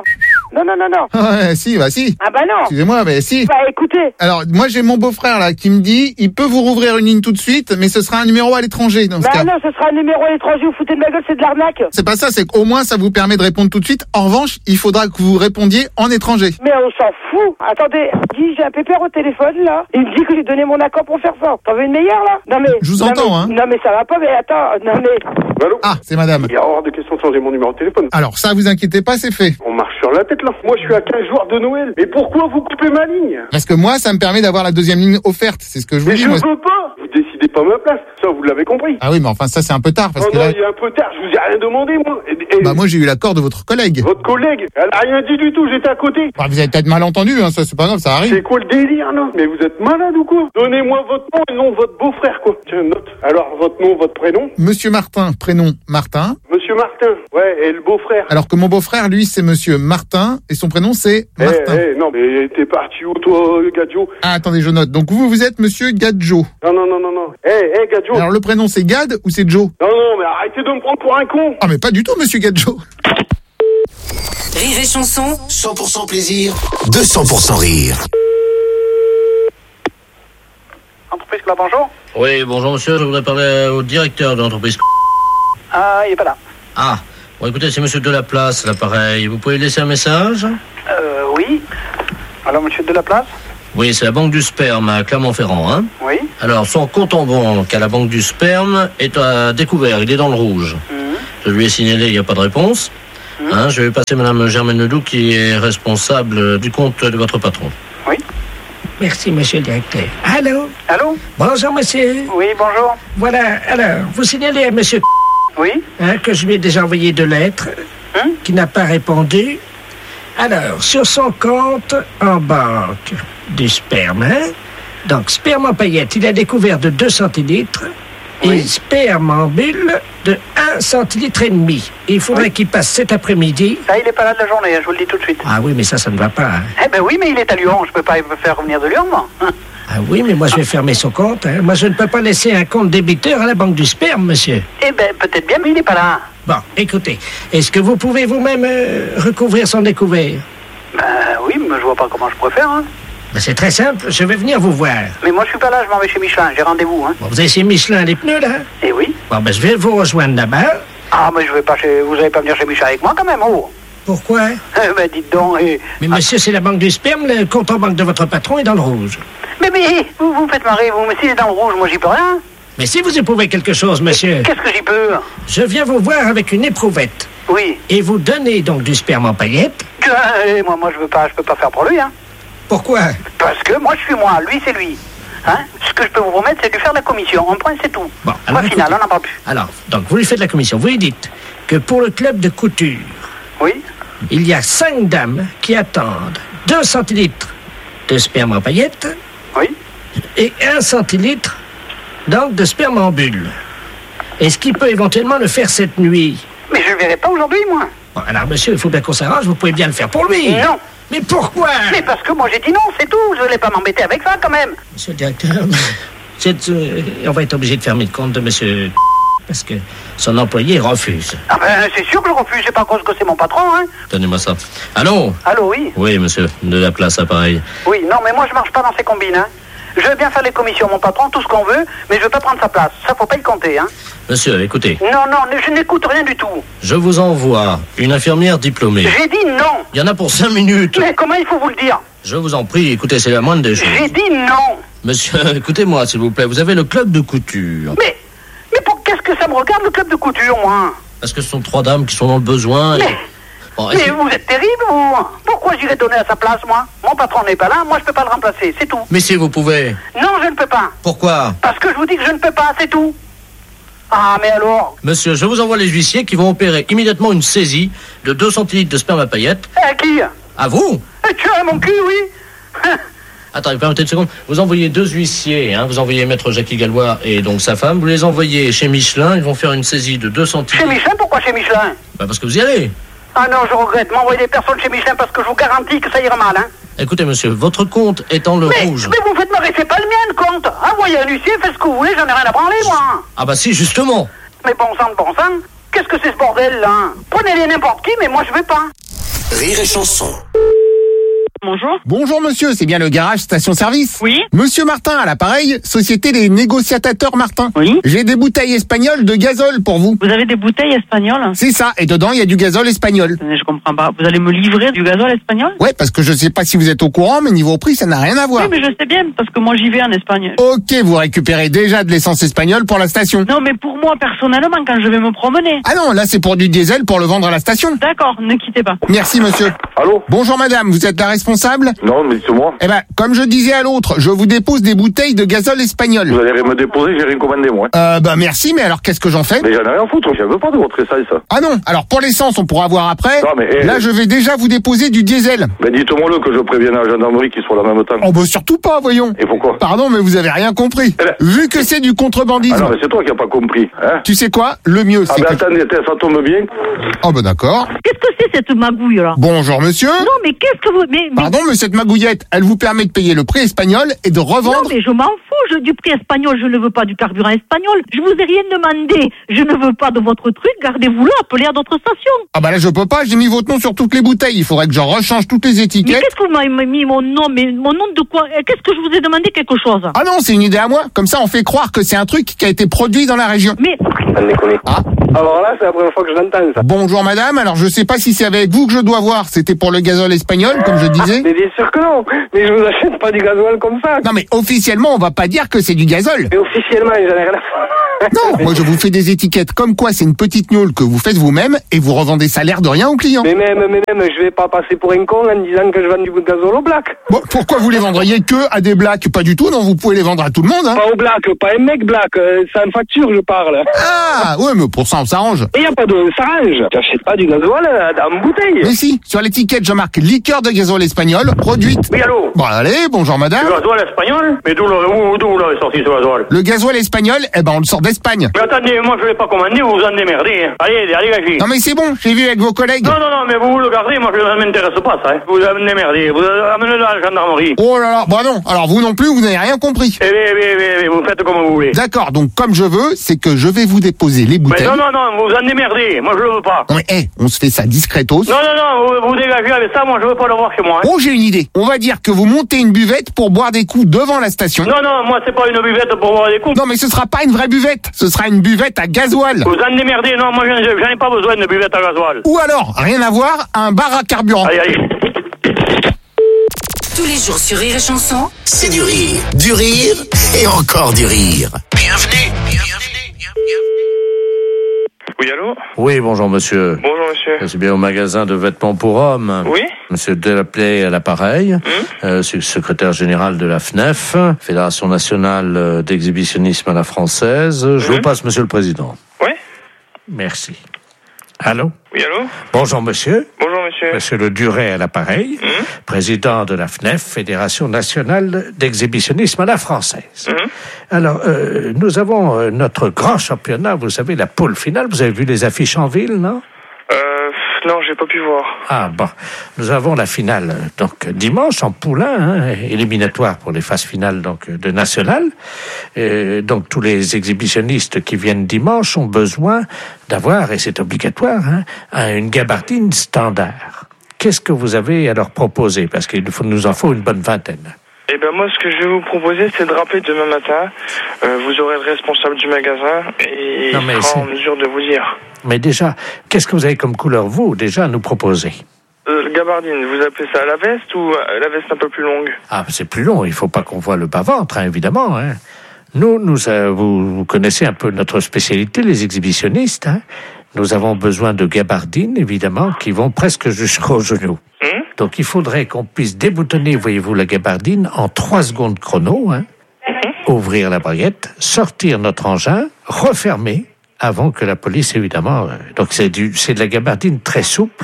Speaker 2: Non.
Speaker 5: Ouais, si, bah si.
Speaker 2: Ah bah non.
Speaker 5: Excusez-moi, mais si.
Speaker 2: Bah écoutez.
Speaker 5: Alors, moi j'ai mon beau-frère là qui me dit, il peut vous rouvrir une ligne tout de suite, mais ce sera un numéro à l'étranger dans ce cas.
Speaker 2: Non, ce sera un numéro à l'étranger, vous foutez de ma gueule, c'est de l'arnaque.
Speaker 5: C'est pas ça, c'est qu'au moins ça vous permet de répondre tout de suite. En revanche, il faudra que vous répondiez en étranger.
Speaker 2: Mais on s'en fout. Attendez, j'ai un pépère au téléphone là. Il me dit que j'ai donné mon accord pour faire ça. T'en veux une meilleure là? Non mais.
Speaker 5: Je vous entends, hein.
Speaker 2: Non mais ça va pas, mais attends, non mais.
Speaker 11: Allô?
Speaker 5: Ah, c'est madame.
Speaker 11: Il y a hors de question de changer mon numéro de téléphone.
Speaker 5: Alors ça, vous inquiétez pas, c'est fait.
Speaker 11: On marche sur la tête là. Moi je suis à 15 jours de Noël. Mais pourquoi vous coupez ma ligne?
Speaker 5: Parce que moi, ça me permet d'avoir la deuxième ligne offerte. C'est ce que je vous dis.
Speaker 11: Mais je veux pas. Vous décidez pas ma place. Ça, vous l'avez compris.
Speaker 5: Ah oui, mais enfin ça c'est un peu tard parce que
Speaker 11: non,
Speaker 5: là...
Speaker 11: il y a un peu tard. Je vous ai rien demandé moi.
Speaker 5: Bah moi j'ai eu l'accord de votre collègue.
Speaker 11: Votre collègue? Elle a rien dit du tout. J'étais à côté.
Speaker 5: Bah, vous avez peut-être mal entendu, hein. Ça c'est pas grave, ça arrive.
Speaker 11: C'est quoi le délire là? Mais vous êtes malade ou quoi? Donnez-moi votre nom et le nom de votre beau-frère quoi. Tiens, note. Alors votre nom, votre prénom?
Speaker 5: Monsieur Martin, prénom Martin.
Speaker 11: Monsieur Martin. Ouais, et le beau-frère?
Speaker 5: Alors que mon beau-frère, lui, c'est Monsieur Martin et son prénom c'est Martin.
Speaker 11: Non, mais t'es parti où toi, Gadjo?
Speaker 5: Ah, attendez, je note. Donc vous êtes Monsieur Gadjo.
Speaker 11: Non. Gadjo.
Speaker 5: Alors le prénom c'est Gad ou c'est Joe?
Speaker 11: Non, mais arrêtez de me prendre pour un con.
Speaker 5: Ah, mais pas du tout, Monsieur Gadjo.
Speaker 10: Rire et chanson.
Speaker 3: 100% plaisir, 200% rire.
Speaker 12: Entreprise Club, bonjour.
Speaker 7: Oui, bonjour monsieur, je voudrais parler au directeur de l'entreprise.
Speaker 12: Ah, il est pas là.
Speaker 7: Ah, bon écoutez, c'est monsieur Delaplace, l'appareil. Vous pouvez laisser un message?
Speaker 12: Oui. Alors, monsieur Delaplace?
Speaker 7: Oui, c'est la banque du sperme à Clermont-Ferrand, hein.
Speaker 12: Oui.
Speaker 7: Alors, son compte en banque à la banque du sperme est à découvert, il est dans le rouge. Je lui ai signalé, il n'y a pas de réponse. Hein, je vais passer Madame Germaine Ledoux, qui est responsable du compte de votre patron.
Speaker 12: Oui.
Speaker 1: Merci, monsieur le directeur. Allô?
Speaker 12: Allô?
Speaker 1: Bonjour, monsieur.
Speaker 12: Oui, bonjour.
Speaker 1: Voilà, alors, vous signalez à monsieur
Speaker 12: Oui.
Speaker 1: Que je lui ai déjà envoyé 2 lettres, qui n'a pas répondu. Alors, sur son compte en banque du sperme, donc sperme en paillettes, il a découvert de 2 centilitres et sperme en bulle de 1 centilitre et demi. Et il faudrait qu'il passe cet après-midi.
Speaker 12: Ça, il est pas là de la journée, je vous le dis tout de suite.
Speaker 1: Ah oui, mais ça ne va pas. Hein.
Speaker 12: Eh ben oui, mais il est à Lyon, je peux pas me faire revenir de Lyon, moi.
Speaker 1: Ah oui, mais moi je vais fermer son compte. Hein. Moi je ne peux pas laisser un compte débiteur à la banque du sperme, monsieur.
Speaker 12: Eh ben peut-être bien, mais il n'est pas là.
Speaker 1: Bon, écoutez, est-ce que vous pouvez vous-même recouvrir son découvert?
Speaker 12: Oui, mais je vois pas comment je pourrais faire, hein.
Speaker 1: Ben, c'est très simple, je vais venir vous voir.
Speaker 12: Mais moi je suis pas là, je m'en vais chez Michelin, j'ai rendez-vous, hein.
Speaker 1: Bon, vous avez chez Michelin les pneus, là?
Speaker 12: Eh oui.
Speaker 1: Bon, ben je vais vous rejoindre là-bas.
Speaker 12: Ah, mais je vais pas chez... Vous allez pas venir chez Michelin avec moi, quand même, oh.
Speaker 1: Pourquoi?
Speaker 12: Ben dites donc,
Speaker 1: Mais monsieur, c'est la banque du sperme, le compte en banque de votre patron est dans le rouge.
Speaker 12: Mais vous me faites marrer, vous, mais s'il est dans le rouge, moi j'y peux rien.
Speaker 1: Mais si vous éprouvez quelque chose, monsieur...
Speaker 12: Qu'est-ce que j'y peux?
Speaker 1: Je viens vous voir avec une éprouvette.
Speaker 12: Oui.
Speaker 1: Et vous donnez donc du sperme en paillettes.
Speaker 12: Moi je peux pas faire pour lui, hein.
Speaker 1: Pourquoi?
Speaker 12: Parce que moi je suis moi, lui c'est lui. Hein? Ce que je peux vous promettre, c'est de lui faire de la commission. On prend, c'est tout.
Speaker 1: Bon, alors,
Speaker 12: au final, on n'en parle plus.
Speaker 1: Alors, donc vous lui faites la commission. Vous lui dites que pour le club de couture,
Speaker 12: oui,
Speaker 1: il y a 5 dames qui attendent 2 centilitres de sperme en paillettes.
Speaker 12: Oui.
Speaker 1: Et 1 centilitre, donc, de sperme en bulle. Est-ce qu'il peut éventuellement le faire cette nuit?
Speaker 12: Mais je ne le verrai pas aujourd'hui, moi.
Speaker 1: Bon, alors, monsieur, il faut bien qu'on s'arrange. Vous pouvez bien le faire pour lui.
Speaker 12: Non.
Speaker 1: Mais pourquoi?
Speaker 12: Mais parce que moi j'ai dit non, c'est tout. Je ne voulais pas m'embêter avec ça, quand même.
Speaker 1: Monsieur le directeur, on va être obligé de fermer le compte de monsieur... Parce que son employé refuse.
Speaker 12: Ah ben, c'est sûr que je refuse. C'est pas cause que c'est mon patron, hein.
Speaker 7: Donnez-moi ça. Allô?
Speaker 12: Allô, oui.
Speaker 7: Oui, monsieur. De la place, appareil.
Speaker 12: Oui, non, mais moi je marche pas dans ces combines, hein. Je veux bien faire les commissions, mon patron, tout ce qu'on veut, mais je veux pas prendre sa place. Ça, faut pas y compter, hein.
Speaker 7: Monsieur, écoutez.
Speaker 12: Non, je n'écoute rien du tout.
Speaker 7: Je vous envoie une infirmière diplômée.
Speaker 12: J'ai dit non.
Speaker 7: Il y en a pour 5 minutes.
Speaker 12: Mais comment il faut vous le dire?
Speaker 7: Je vous en prie, écoutez, c'est la moindre des choses.
Speaker 12: J'ai dit non.
Speaker 7: Monsieur, écoutez-moi, s'il vous plaît. Vous avez le club de couture.
Speaker 12: Mais qu'est-ce que ça me regarde, le club de couture, moi?
Speaker 7: Parce que ce sont 3 dames qui sont dans le besoin.
Speaker 12: Mais, mais vous êtes terrible, vous. Pourquoi j'irais donner à sa place, moi? Mon patron n'est pas là, moi je peux pas le remplacer, c'est tout.
Speaker 7: Mais si vous pouvez.
Speaker 12: Non, je ne peux pas.
Speaker 7: Pourquoi?
Speaker 12: Parce que je vous dis que je ne peux pas, c'est tout. Ah, mais alors?
Speaker 7: Monsieur, je vous envoie les huissiers qui vont opérer immédiatement une saisie de 2 centilitres de sperme à paillettes.
Speaker 12: À qui?
Speaker 7: À vous?
Speaker 12: Tu as mon cul, oui.
Speaker 7: Attendez, permettez une seconde. Vous envoyez 2 huissiers, hein. Vous envoyez maître Jackie Gallois et donc sa femme. Vous les envoyez chez Michelin. Ils vont faire une saisie de 2 centilitres.
Speaker 12: Chez Michelin? Pourquoi chez Michelin?
Speaker 7: Bah parce que vous y allez.
Speaker 12: Ah non, je regrette. M'envoyer des personnes chez Michelin parce que je vous garantis que ça ira mal, hein.
Speaker 7: Écoutez, monsieur, votre compte est en le rouge.
Speaker 12: Mais vous faites marrer, c'est pas le mien, le compte. Envoyez un huissier, faites ce que vous voulez, j'en ai rien à branler, moi.
Speaker 7: Ah bah si, justement.
Speaker 12: Mais bon sang. Qu'est-ce que c'est ce bordel, là? Prenez-les n'importe qui, mais moi je vais pas.
Speaker 3: Rire et chanson.
Speaker 5: Bonjour. Bonjour monsieur, c'est bien le garage station-service?
Speaker 13: Oui.
Speaker 5: Monsieur Martin à l'appareil, Société des négociatateurs Martin.
Speaker 13: Oui.
Speaker 5: J'ai des bouteilles espagnoles de gazole pour vous.
Speaker 13: Vous avez des bouteilles espagnoles?
Speaker 5: C'est ça, et dedans il y a du gazole espagnol.
Speaker 13: Je comprends pas. Vous allez me livrer du gazole espagnol?
Speaker 5: Ouais, parce que je sais pas si vous êtes au courant, mais niveau prix ça n'a rien à voir.
Speaker 13: Oui, mais je sais bien, parce que moi j'y vais en Espagne.
Speaker 5: Ok, vous récupérez déjà de l'essence espagnole pour la station.
Speaker 13: Non, mais pour moi personnellement, quand je vais me promener.
Speaker 5: Ah non, là c'est pour du diesel pour le vendre à la station.
Speaker 13: D'accord, ne quittez pas.
Speaker 5: Merci monsieur.
Speaker 11: Allô?
Speaker 5: Bonjour madame, vous êtes la responsable?
Speaker 11: Non, mais dites-moi.
Speaker 5: Eh ben, comme je disais à l'autre, je vous dépose des bouteilles de gazole espagnol.
Speaker 11: Vous allez me déposer, j'ai rien commandé, moi.
Speaker 5: Bah merci, mais alors qu'est-ce que j'en fais?
Speaker 11: Mais j'en ai rien à foutre, je veux pas de votre essence.
Speaker 5: Ah non, alors pour l'essence, on pourra voir après.
Speaker 11: Non, mais,
Speaker 5: là, je vais déjà vous déposer du diesel.
Speaker 11: Ben dites-moi-le que je prévienne à la gendarmerie qu'ils soient là en même temps.
Speaker 5: Oh bah surtout pas, voyons.
Speaker 11: Et pourquoi?
Speaker 5: Pardon, mais vous avez rien compris. Vu que c'est du contrebandisme.
Speaker 11: Ah non, mais c'est toi qui as pas compris, hein?
Speaker 5: Tu sais quoi? Le mieux, c'est
Speaker 11: attendez, ça tombe bien.
Speaker 5: Oh bah d'accord.
Speaker 14: Qu'est-ce que c'est cette magouille là?
Speaker 5: Bonjour monsieur.
Speaker 14: Non mais qu'est-ce que vous... Mais...
Speaker 5: Pardon, mais cette magouillette, elle vous permet de payer le prix espagnol et de revendre...
Speaker 14: Non mais je m'en fous, du prix espagnol, je ne veux pas du carburant espagnol. Je vous ai rien demandé. Je ne veux pas de votre truc. Gardez-vous-le, appelez à d'autres stations.
Speaker 5: Ah bah là je peux pas, j'ai mis votre nom sur toutes les bouteilles. Il faudrait que j'en rechange toutes les
Speaker 14: Mais
Speaker 5: étiquettes.
Speaker 14: qu'est-ce que vous m'avez mis mon nom? Mais mon nom de quoi? Qu'est-ce que je vous ai demandé quelque chose?
Speaker 5: Ah non, c'est une idée à moi. Comme ça on fait croire que c'est un truc qui a été produit dans la région.
Speaker 14: Mais...
Speaker 5: Ah.
Speaker 11: Alors là, c'est la première fois que je l'entends, ça.
Speaker 5: Bonjour madame, alors je sais pas si c'est avec vous que je dois voir. C'était pour le gazole espagnol, comme je disais.
Speaker 11: Mais bien sûr que non. Mais je vous achète pas du gasoil comme ça.
Speaker 5: Non mais officiellement on va pas dire que c'est du gazole.
Speaker 11: Mais officiellement, j'en ai rien à faire.
Speaker 5: Non, moi je vous fais des étiquettes comme quoi c'est une petite gnôle que vous faites vous-même et vous revendez ça l'air de rien aux clients.
Speaker 11: Mais même, je vais pas passer pour un con en disant que je vends du gazole au black.
Speaker 5: Bon, pourquoi vous les vendriez que à des blacks? Pas du tout, non, vous pouvez les vendre à tout le monde, hein.
Speaker 11: Pas au black, pas un mec black, c'est une facture, je parle.
Speaker 5: Ah, ouais, mais pour ça on s'arrange.
Speaker 11: Et y a pas de s'arrange. T'achètes pas du gasoil en bouteille.
Speaker 5: Mais si, sur l'étiquette je marque liqueur de gazole espagnol, produite.
Speaker 11: Oui, allô?
Speaker 5: Bon, allez, bonjour madame.
Speaker 11: Le gasoil espagnol? Mais d'où l'avez sorti ce gasoil?
Speaker 5: Le gasoil espagnol, eh ben on le sort d'Espagne.
Speaker 11: Mais attendez, moi je l'ai pas commandé, vous vous en démerdez. Allez, gâchez.
Speaker 5: Non mais c'est bon, j'ai vu avec vos collègues.
Speaker 11: Non, mais vous le gardez, moi ça m'intéresse pas ça. Vous vous en démerdez, vous amenez-le à la gendarmerie.
Speaker 5: Oh là là, bah non, alors vous non plus, vous n'avez rien compris.
Speaker 11: Eh, vous faites comme vous voulez.
Speaker 5: D'accord, donc comme je veux, c'est que je vais vous déposer les bouteilles.
Speaker 11: Mais non, vous vous en démerdez, moi je le veux pas.
Speaker 5: Non mais on se fait ça discretos.
Speaker 11: Non, vous dégagez avec ça, moi je veux pas le voir chez moi.
Speaker 5: Oh, j'ai une idée. On va dire que vous montez une buvette pour boire des coups devant la station.
Speaker 11: Non, moi c'est pas une buvette pour boire des coups.
Speaker 5: Non mais ce sera pas une vraie buvette, ce sera une buvette à gasoil.
Speaker 11: Vous en démerdez, non, moi j'en ai pas besoin de buvette à gasoil.
Speaker 5: Ou alors, rien à voir, un bar à carburant.
Speaker 11: Allez.
Speaker 10: Tous les jours sur Rire et Chanson,
Speaker 3: C'est du rire et encore du rire. Bienvenue.
Speaker 15: Oui, allô?
Speaker 7: Oui, bonjour monsieur.
Speaker 15: Bonjour monsieur.
Speaker 7: C'est bien au magasin de vêtements pour hommes.
Speaker 15: Oui.
Speaker 7: Monsieur Delaplay à l'appareil. C'est le secrétaire général de la FNEF, Fédération nationale d'exhibitionnisme à la française. Je vous passe monsieur le président.
Speaker 15: Oui.
Speaker 7: Merci. Allô?
Speaker 15: Oui, allô?
Speaker 7: Bonjour monsieur.
Speaker 15: Bonjour monsieur.
Speaker 7: Monsieur Le Duret à l'appareil, président de la FNEF, Fédération nationale d'exhibitionnisme à la française. Alors, nous avons notre grand championnat, vous savez, la poule finale. Vous avez vu les affiches en ville, non?
Speaker 15: Non, j'ai pas pu voir.
Speaker 7: Ah bon, nous avons la finale donc dimanche en poulain, éliminatoire pour les phases finales donc de national. Donc tous les exhibitionnistes qui viennent dimanche ont besoin d'avoir, et c'est obligatoire, une gabardine standard. Qu'est-ce que vous avez à leur proposer? Parce qu'il nous en faut une bonne vingtaine.
Speaker 15: Eh ben moi, ce que je vais vous proposer, c'est de rappeler demain matin. Vous aurez le responsable du magasin et il sera en mesure de vous dire.
Speaker 7: Mais déjà, qu'est-ce que vous avez comme couleur, vous, déjà, à nous proposer?
Speaker 15: Le gabardine, vous appelez ça la veste ou la veste un peu plus longue?
Speaker 7: Ah, c'est plus long, il faut pas qu'on voit le bas-ventre, évidemment. Nous, vous connaissez un peu notre spécialité, les exhibitionnistes. Nous avons besoin de gabardines, évidemment, qui vont presque jusqu'aux genoux. Donc, il faudrait qu'on puisse déboutonner, voyez-vous, la gabardine en 3 secondes chrono, ouvrir la baguette, sortir notre engin, refermer, avant que la police, évidemment... donc, c'est de la gabardine très souple,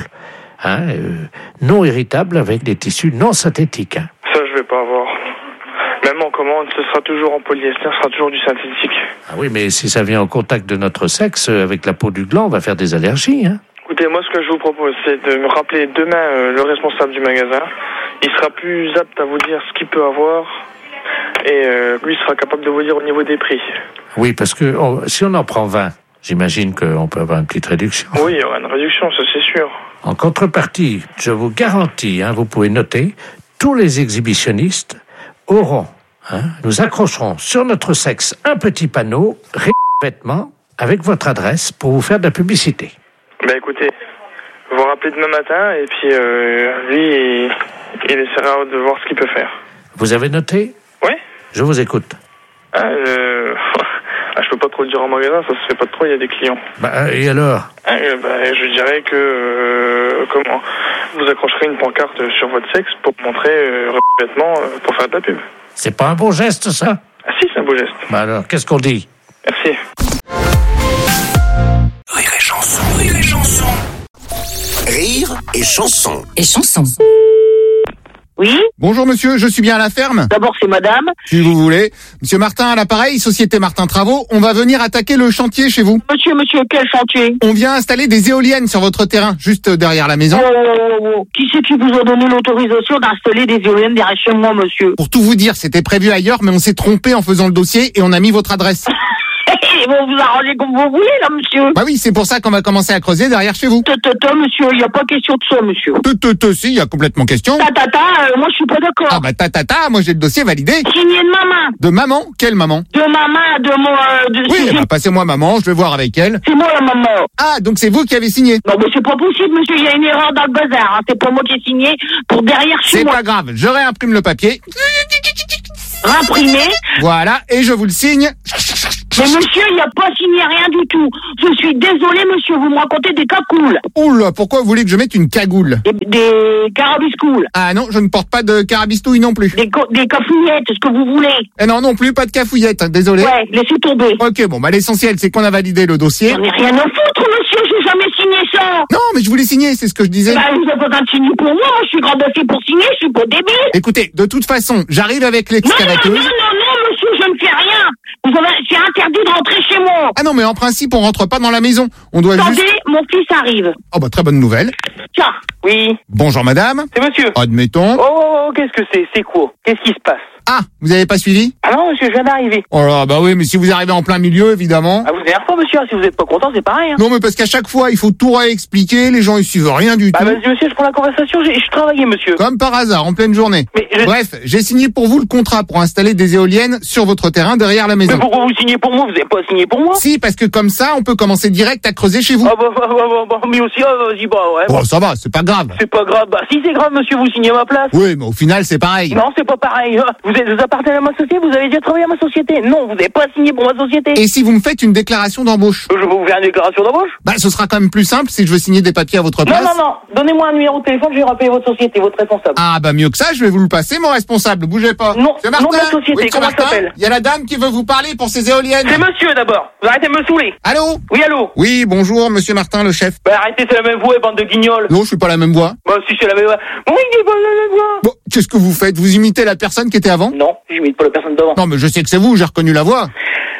Speaker 7: non irritable, avec des tissus non synthétiques.
Speaker 15: Ça, je vais pas avoir. Même en commande, ce sera toujours en polyester, ce sera toujours du synthétique.
Speaker 7: Ah oui, mais si ça vient en contact de notre sexe, avec la peau du gland, on va faire des allergies,
Speaker 15: Écoutez, moi, ce que je vous propose, c'est de me rappeler demain le responsable du magasin. Il sera plus apte à vous dire ce qu'il peut avoir et lui sera capable de vous dire au niveau des prix.
Speaker 7: Oui, parce que si on en prend 20, j'imagine qu'on peut avoir une petite réduction.
Speaker 15: Oui, il y aura une réduction, ça c'est sûr.
Speaker 7: En contrepartie, je vous garantis, vous pouvez noter, tous les exhibitionnistes auront, nous accrocherons sur notre sexe un petit panneau, vêtements, avec votre adresse pour vous faire de la publicité.
Speaker 15: Ben écoutez, vous rappelez demain matin et puis lui, il essaiera de voir ce qu'il peut faire.
Speaker 7: Vous avez noté?
Speaker 15: Oui.
Speaker 7: Je vous écoute.
Speaker 15: Je peux pas trop le dire en magasin, ça se fait pas trop, il y a des clients.
Speaker 7: Et alors?
Speaker 15: Je dirais que vous accrocherez une pancarte sur votre sexe pour montrer vêtements pour faire de la pub.
Speaker 7: C'est pas un bon geste, ça?
Speaker 15: Ah si, c'est un beau geste.
Speaker 7: Alors, qu'est-ce qu'on dit?
Speaker 15: Merci.
Speaker 3: Rire et chanson. Rire et chanson. Rire et chanson.
Speaker 10: Et chanson.
Speaker 16: Oui.
Speaker 5: Bonjour monsieur, je suis bien à la ferme.
Speaker 16: D'abord c'est madame.
Speaker 5: Si vous voulez. Monsieur Martin à l'appareil, Société Martin Travaux, on va venir attaquer le chantier chez vous.
Speaker 16: Monsieur, quel chantier?
Speaker 5: On vient installer des éoliennes sur votre terrain, juste derrière la maison.
Speaker 16: Qui c'est qui vous a donné l'autorisation d'installer des éoliennes derrière chez moi, monsieur?
Speaker 5: Pour tout vous dire, c'était prévu ailleurs, mais on s'est trompé en faisant le dossier et on a mis votre adresse.
Speaker 16: Vous vous arrangez comme vous voulez, là, monsieur.
Speaker 5: Bah oui, c'est pour ça qu'on va commencer à creuser derrière chez vous.
Speaker 16: Monsieur, il n'y a pas question de ça, monsieur.
Speaker 5: Si, il y a complètement question.
Speaker 16: Moi je suis pas d'accord.
Speaker 5: Ah bah moi j'ai le dossier validé.
Speaker 16: Signé de maman.
Speaker 5: De maman? Quelle maman?
Speaker 16: De maman, de moi...
Speaker 5: Oui, bah passez-moi maman, je vais voir avec elle.
Speaker 16: C'est moi la maman.
Speaker 5: Ah, donc c'est vous qui avez signé?
Speaker 16: Non mais c'est pas possible, monsieur, il y a une erreur dans le bazar. Hein. C'est pas moi qui ai signé pour derrière chez moi.
Speaker 5: C'est pas grave, je réimprime le papier.
Speaker 16: Imprimé.
Speaker 5: Voilà, et je vous le signe.
Speaker 16: Mais monsieur, il n'y a pas signé rien du tout. Je suis désolé, monsieur, vous me racontez des cacoules.
Speaker 5: Oula, pourquoi vous voulez que je mette une cagoule?
Speaker 16: Des carabiscoules.
Speaker 5: Ah non, je ne porte pas de carabistouille non plus.
Speaker 16: Des cafouillettes, ce que vous voulez.
Speaker 5: Eh non plus, pas de cafouillettes, désolé.
Speaker 16: Ouais, laissez tomber.
Speaker 5: Ok, bon, bah l'essentiel, c'est qu'on a validé le dossier.
Speaker 16: J'en ai rien à foutre, monsieur, j'ai jamais signé ça.
Speaker 5: Non, mais je voulais signer, c'est ce que je disais.
Speaker 16: Bah, vous avez pas besoin de signer pour moi, je suis grand dossier pour signer, je suis pas débile.
Speaker 5: Écoutez, de toute façon, j'arrive avec l'excavateuse.
Speaker 16: Non, monsieur, je ne fais rien. C'est interdit de rentrer chez moi.
Speaker 5: Ah non, mais en principe, on rentre pas dans la maison. On doit
Speaker 16: Attendez, mon fils arrive.
Speaker 5: Oh bah très bonne nouvelle.
Speaker 16: Tiens.
Speaker 11: Oui.
Speaker 5: Bonjour madame.
Speaker 11: C'est monsieur.
Speaker 5: Admettons.
Speaker 11: Oh, qu'est-ce que c'est? C'est quoi? Qu'est-ce qui se passe?
Speaker 5: Ah, vous avez pas suivi?
Speaker 11: Ah non, monsieur, je viens d'arriver.
Speaker 5: Oh là, bah oui, mais si vous arrivez en plein milieu, évidemment.
Speaker 11: Ah, vous énervez pas, monsieur, si vous êtes pas content, c'est pareil, hein.
Speaker 5: Non, mais parce qu'à chaque fois, il faut tout réexpliquer, les gens, ils suivent rien du tout.
Speaker 11: Bah, monsieur, je prends la conversation, je travaillais, monsieur.
Speaker 5: Comme par hasard, en pleine journée. Bref, j'ai signé pour vous le contrat pour installer des éoliennes sur votre terrain derrière la maison.
Speaker 11: Mais pourquoi vous signez pour moi? Vous avez pas signé pour moi?
Speaker 5: Si, parce que comme ça, on peut commencer direct à creuser chez vous.
Speaker 11: Ah, bah, mais aussi, vas-y, bah, ouais.
Speaker 5: Bon, ça va, c'est pas grave.
Speaker 11: C'est pas grave. Bah, si c'est grave, monsieur, vous signez à ma place.
Speaker 5: Oui, mais au final, c'est pareil.
Speaker 11: Non, c'est pas pareil. Vous appartenez à ma société, vous avez déjà travaillé à ma société. Non, vous n'avez pas signé pour ma société.
Speaker 5: Et si vous me faites une déclaration d'embauche?
Speaker 11: Je vais vous faire une déclaration d'embauche?
Speaker 5: Bah, ce sera quand même plus simple si je veux signer des papiers à votre place.
Speaker 11: Non. Donnez-moi un numéro de téléphone, je vais rappeler votre société, votre responsable.
Speaker 5: Ah, bah, mieux que ça, je vais vous le passer, mon responsable. Bougez pas.
Speaker 11: Non,
Speaker 5: c'est Martin.
Speaker 11: nom de la société,
Speaker 5: oui,
Speaker 11: comment ça s'appelle?
Speaker 5: Il y a la dame qui veut vous parler pour ses éoliennes.
Speaker 11: C'est monsieur d'abord. Vous arrêtez de me saouler.
Speaker 5: Allô?
Speaker 11: Oui, allô?
Speaker 5: Oui, bonjour, monsieur Martin, le chef.
Speaker 11: Bah, arrêtez, c'est la même voix, bande de guignols.
Speaker 5: Non, je suis pas la même voix.
Speaker 11: Bah, si c'est la même voix. Oui, c'est pas la même voix.
Speaker 5: Bon, qu'est-ce que vous faites? Vous imitez la personne qui était avant?
Speaker 11: Non, j'imite pas la personne d'avant.
Speaker 5: Non, mais je sais que c'est vous, j'ai reconnu la voix.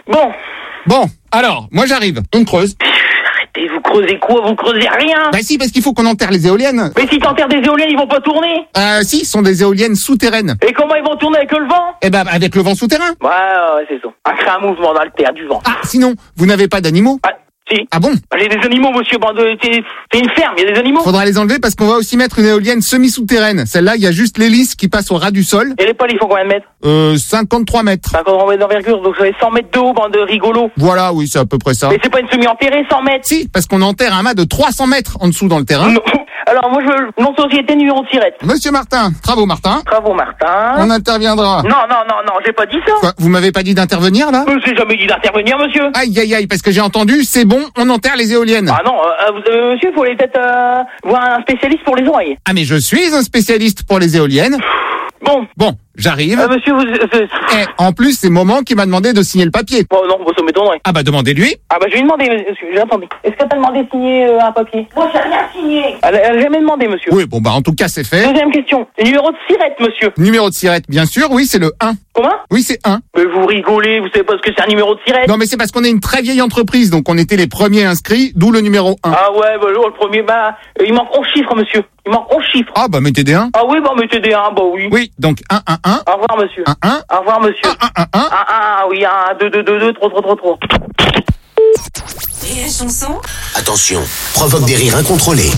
Speaker 5: Bon, alors, moi j'arrive. On creuse.
Speaker 11: Arrêtez, vous creusez quoi? Vous creusez rien.
Speaker 5: Bah si, parce qu'il faut qu'on enterre les éoliennes.
Speaker 11: Mais si t'enterres des éoliennes, ils vont pas tourner.
Speaker 5: Si, ce sont des éoliennes souterraines.
Speaker 11: Et comment ils vont tourner avec le vent?
Speaker 5: Eh ben, avec le vent souterrain.
Speaker 11: Ouais, c'est ça. On crée un mouvement dans le terre du vent.
Speaker 5: Ah, sinon, vous n'avez pas d'animaux?
Speaker 11: Si.
Speaker 5: Ah bon?
Speaker 11: J'ai des animaux, monsieur, c'est une ferme, il y a des animaux.
Speaker 5: Faudra les enlever parce qu'on va aussi mettre une éolienne semi-souterraine. Celle-là, il y a juste l'hélice qui passe au ras du sol.
Speaker 11: Et les pales, ils font combien de mètres?
Speaker 5: 53 mètres.
Speaker 11: 53 mètres d'envergure, donc ça fait 100 mètres de haut, bande de rigolos.
Speaker 5: Voilà, oui, c'est à peu près ça.
Speaker 11: Mais c'est pas une semi-enterrée, 100 mètres?
Speaker 5: Si, parce qu'on enterre un mât de 300 mètres en dessous dans le terrain.
Speaker 11: Non. Alors, moi, je veux nom de société, numéro de sirette.
Speaker 5: Monsieur Martin, Travaux Martin.
Speaker 11: Travaux Martin.
Speaker 5: On interviendra.
Speaker 11: Non, j'ai pas dit ça.
Speaker 5: Quoi, vous m'avez pas dit d'intervenir, là?
Speaker 11: Je n'ai jamais dit d'intervenir, monsieur.
Speaker 5: Aïe, parce que j'ai entendu, c'est bon, on enterre les éoliennes.
Speaker 11: Ah non, monsieur, il faut aller peut-être voir un spécialiste pour les oreilles.
Speaker 5: Ah, mais je suis un spécialiste pour les éoliennes. Bon, j'arrive.
Speaker 11: Monsieur,
Speaker 5: Et en plus, c'est Maman qui m'a demandé de signer le papier.
Speaker 11: Oh non, ça m'étonnerait.
Speaker 5: Ah bah, demandez-lui.
Speaker 11: Ah bah, je vais lui demander, monsieur, j'attendais. Est-ce qu'elle t'a demandé de signer un papier? Moi, j'ai rien signé. Elle a jamais demandé, monsieur.
Speaker 5: Oui, bon, bah, en tout cas, c'est fait.
Speaker 11: Deuxième question. Numéro de sirette, monsieur.
Speaker 5: Numéro de sirette, bien sûr, oui, c'est le 1.
Speaker 11: Comment?
Speaker 5: Oui, c'est 1.
Speaker 11: Mais vous rigolez, vous savez pas ce que c'est un numéro de sirette?
Speaker 5: Non, mais c'est parce qu'on est une très vieille entreprise, donc on était les premiers inscrits, d'où le numéro 1.
Speaker 11: Ah ouais, bah, le premier, il manque 11 chiffres, monsieur. Il manque 11 chiffres.
Speaker 5: Ah, bah, mettez des 1.
Speaker 11: Ah oui, mettez des 1, bah oui.
Speaker 5: Oui, donc 1, 1, 1.
Speaker 11: Au revoir, monsieur.
Speaker 5: 1, 1.
Speaker 11: Au revoir, monsieur.
Speaker 5: 1, 1, 1.
Speaker 11: 1, oui, 1, 2, 2, 2, 2, 3, 3, 3, 3.
Speaker 10: Et la chanson?
Speaker 3: Attention, provoque des rires incontrôlés.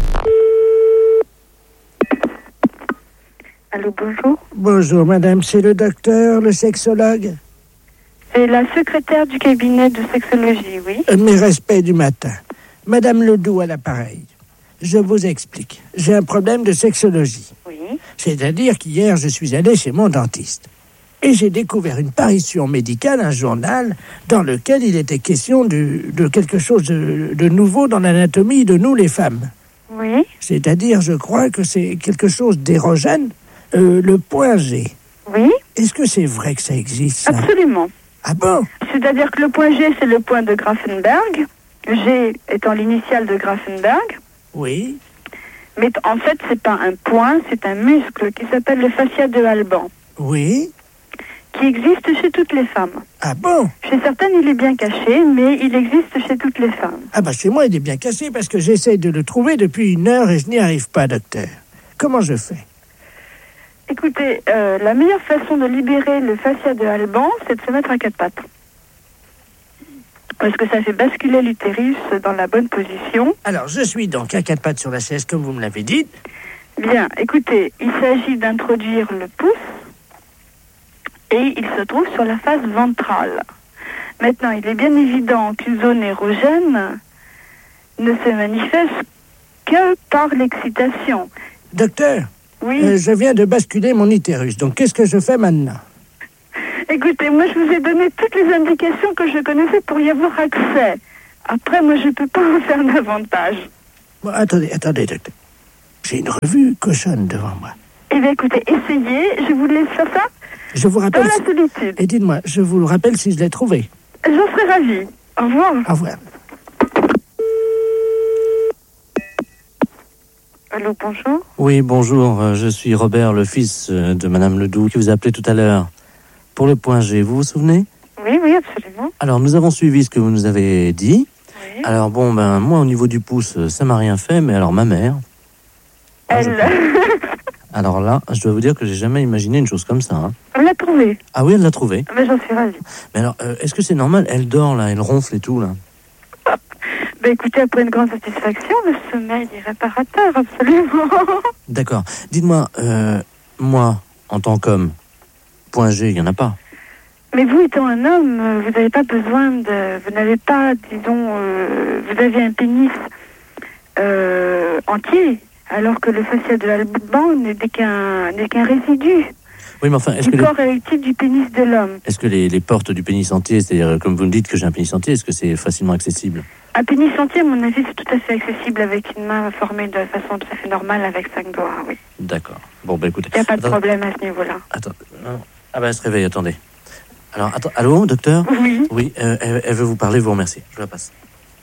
Speaker 17: Allô, bonjour.
Speaker 1: Bonjour, madame, c'est le docteur, le sexologue?
Speaker 17: C'est la secrétaire du cabinet de sexologie, oui.
Speaker 1: Mes respects du matin. Madame Ledoux à l'appareil. Je vous explique. J'ai un problème de sexologie.
Speaker 17: Oui.
Speaker 1: C'est-à-dire qu'hier, je suis allé chez mon dentiste. Et j'ai découvert une parution médicale, un journal, dans lequel il était question de quelque chose de nouveau dans l'anatomie de nous, les femmes.
Speaker 17: Oui.
Speaker 1: C'est-à-dire, je crois que c'est quelque chose d'érogène, le point G.
Speaker 17: Oui.
Speaker 1: Est-ce que c'est vrai que ça existe, ça?
Speaker 17: Absolument.
Speaker 1: Ah bon?
Speaker 17: C'est-à-dire que le point G, c'est le point de Grafenberg. G étant l'initiale de Grafenberg.
Speaker 1: Oui.
Speaker 17: Mais en fait, c'est pas un point, c'est un muscle qui s'appelle le fascia de Alban.
Speaker 1: Oui.
Speaker 17: Qui existe chez toutes les femmes.
Speaker 1: Ah bon?
Speaker 17: Chez certaines, il est bien caché, mais il existe chez toutes les femmes.
Speaker 1: Ah bah chez moi, il est bien caché parce que j'essaie de le trouver depuis 1 heure et je n'y arrive pas, docteur. Comment je fais?
Speaker 17: Écoutez, la meilleure façon de libérer le fascia de Alban, c'est de se mettre à 4 pattes. Parce que ça fait basculer l'utérus dans la bonne position.
Speaker 1: Alors, je suis donc à 4 pattes sur la chaise, comme vous me l'avez dit.
Speaker 17: Bien, écoutez, il s'agit d'introduire le pouce et il se trouve sur la face ventrale. Maintenant, il est bien évident qu'une zone érogène ne se manifeste que par l'excitation.
Speaker 1: Docteur,
Speaker 17: oui.
Speaker 1: Je viens de basculer mon utérus, donc qu'est-ce que je fais maintenant?
Speaker 17: Écoutez, moi je vous ai donné toutes les indications que je connaissais pour y avoir accès. Après, moi je peux pas en faire davantage.
Speaker 1: Bon, attendez, docteur. J'ai une revue cochonne devant moi.
Speaker 17: Eh bien écoutez, essayez, je vous laisse faire ça.
Speaker 1: Je vous rappelle...
Speaker 17: Dans la solitude.
Speaker 1: Et dites-moi, je vous le rappelle si je l'ai trouvé.
Speaker 17: J'en serais ravie. Au revoir.
Speaker 1: Au revoir.
Speaker 17: Allô, bonjour.
Speaker 7: Oui, bonjour, je suis Robert, le fils de Madame Ledoux, qui vous a appelé tout à l'heure. Pour le point G, vous vous souvenez?
Speaker 17: Oui, absolument.
Speaker 7: Alors, nous avons suivi ce que vous nous avez dit.
Speaker 17: Oui.
Speaker 7: Alors, bon, moi, au niveau du pouce, ça m'a rien fait, mais alors, ma mère... Alors là, je dois vous dire que j'ai jamais imaginé une chose comme ça. Hein.
Speaker 17: Elle l'a trouvé.
Speaker 7: Ah oui, elle l'a trouvé.
Speaker 17: Mais j'en suis ravie.
Speaker 7: Mais alors, est-ce que c'est normal? Elle dort, là, elle ronfle et tout, là.
Speaker 17: Ben écoutez, après une grande satisfaction, le sommeil est réparateur, absolument.
Speaker 7: D'accord. Dites-moi, moi, en tant qu'homme, point G, il n'y en a pas.
Speaker 17: Mais vous étant un homme, vous n'avez pas besoin de... Vous n'avez pas, disons... vous avez un pénis entier, alors que le fascia de l'Alban n'est qu'un résidu.
Speaker 7: Oui, mais enfin, est-ce
Speaker 17: du
Speaker 7: que
Speaker 17: corps érectile du pénis de l'homme.
Speaker 7: Est-ce que les portes du pénis entier, c'est-à-dire, comme vous me dites que j'ai un pénis entier, est-ce que c'est facilement accessible?
Speaker 17: Un pénis entier, à mon avis, c'est tout à fait accessible avec une main formée de façon tout à fait normale avec 5 doigts, oui.
Speaker 7: D'accord. Bon, ben écoutez...
Speaker 17: Il n'y a pas de problème à ce niveau-là.
Speaker 7: Attends. Ah ben, elle se réveille, attendez. Alors, attends, allô, docteur?
Speaker 17: Oui.
Speaker 7: Oui, elle veut vous parler, vous remercie. Je la passe.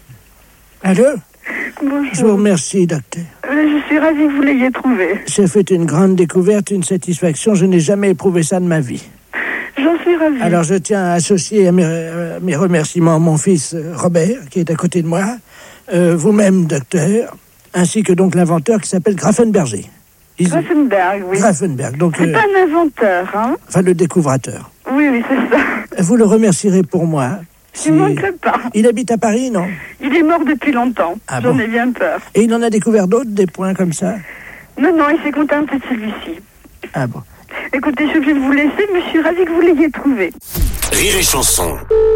Speaker 1: Allô?
Speaker 17: Bonjour.
Speaker 1: Je vous remercie, docteur.
Speaker 17: Je suis ravie que vous l'ayez trouvé.
Speaker 1: J'ai fait une grande découverte, une satisfaction. Je n'ai jamais éprouvé ça de ma vie.
Speaker 17: J'en suis ravie.
Speaker 1: Alors, je tiens à associer à mes remerciements mon fils Robert, qui est à côté de moi, vous-même, docteur, ainsi que donc l'inventeur qui s'appelle Grafenberger.
Speaker 17: Grafenberg, oui.
Speaker 1: Grafenberg, donc...
Speaker 17: C'est pas un inventeur, hein?
Speaker 1: Enfin, le découvrateur.
Speaker 17: Oui, c'est ça.
Speaker 1: Vous le remercierez pour moi.
Speaker 17: Je ne manquerai pas.
Speaker 1: Il habite à Paris, non?
Speaker 17: Il est mort depuis longtemps.
Speaker 1: Ah
Speaker 17: J'en
Speaker 1: bon?
Speaker 17: ai bien peur.
Speaker 1: Et il en a découvert d'autres, des points comme ça?
Speaker 17: Non, il s'est contenté de celui-ci.
Speaker 1: Ah bon?
Speaker 17: Écoutez, je suis obligée de vous laisser, mais je suis ravie que vous l'ayez trouvé.
Speaker 3: Rire et chanson.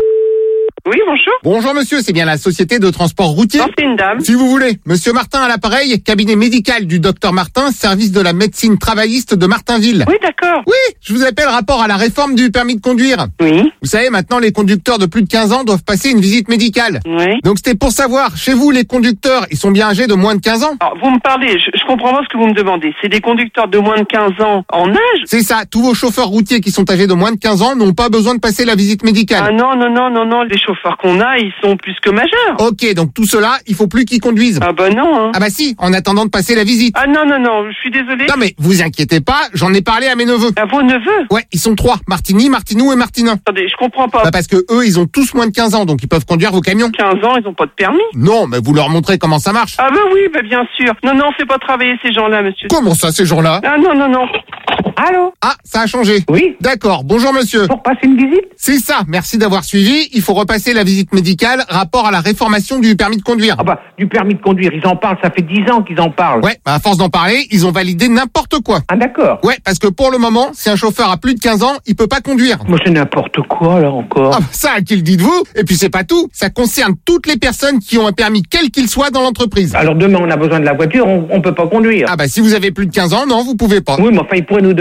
Speaker 5: Oui, bonjour. Bonjour monsieur, c'est bien la société de transport routier?
Speaker 12: Non, c'est une dame.
Speaker 5: Si vous voulez. Monsieur Martin à l'appareil, cabinet médical du docteur Martin, service de la médecine travailliste de Martinville.
Speaker 12: Oui, d'accord.
Speaker 5: Oui, je vous appelle rapport à la réforme du permis de conduire.
Speaker 12: Oui.
Speaker 5: Vous savez, maintenant les conducteurs de plus de 15 ans doivent passer une visite médicale.
Speaker 12: Oui.
Speaker 5: Donc c'était pour savoir, chez vous les conducteurs, ils sont bien âgés de moins de 15 ans?
Speaker 12: Alors, vous me parlez, je comprends pas ce que vous me demandez. C'est des conducteurs de moins de 15 ans en âge?
Speaker 5: C'est ça, tous vos chauffeurs routiers qui sont âgés de moins de 15 ans n'ont pas besoin de passer la visite médicale.
Speaker 12: Ah non, les chauffeurs qu'on a, ils sont plus que majeurs.
Speaker 5: Ok, donc tout cela, il faut plus qu'ils conduisent.
Speaker 12: Ah bah non, hein.
Speaker 5: Ah bah si, en attendant de passer la visite.
Speaker 12: Ah non, je suis désolée.
Speaker 5: Non mais vous inquiétez pas, j'en ai parlé à mes neveux.
Speaker 12: À vos neveux?
Speaker 5: Ouais, ils sont 3, Martini, Martinou et Martinin.
Speaker 12: Attendez, je comprends pas.
Speaker 5: Bah parce que eux, ils ont tous moins de 15 ans, donc ils peuvent conduire vos camions.
Speaker 12: 15 ans, ils ont pas de permis?
Speaker 5: Non, mais vous leur montrez comment ça marche.
Speaker 12: Ah bah oui, bien sûr. Non, on fait pas travailler ces gens-là, monsieur.
Speaker 5: Comment ça, ces gens-là?
Speaker 12: Ah non. Allô?
Speaker 5: Ah, ça a changé.
Speaker 12: Oui.
Speaker 5: D'accord, bonjour monsieur.
Speaker 12: Pour passer une visite?
Speaker 5: C'est ça, merci d'avoir suivi. Il faut repasser la visite médicale, rapport à la réformation du permis de conduire.
Speaker 18: Ah bah, du permis de conduire, ils en parlent, ça fait 10 ans qu'ils en parlent.
Speaker 5: Ouais, bah à force d'en parler, ils ont validé n'importe quoi.
Speaker 18: Ah d'accord.
Speaker 5: Ouais, parce que pour le moment, si un chauffeur a plus de 15 ans, il peut pas conduire.
Speaker 18: Moi c'est n'importe quoi là encore.
Speaker 5: Ah bah ça, à qui le dites-vous? Et puis c'est pas tout, ça concerne toutes les personnes qui ont un permis quel qu'il soit dans l'entreprise.
Speaker 18: Alors demain on a besoin de la voiture, on peut pas conduire.
Speaker 5: Ah bah si vous avez plus de 15 ans, non, vous pouvez pas.
Speaker 18: Oui, mais enfin ils pourraient nous donner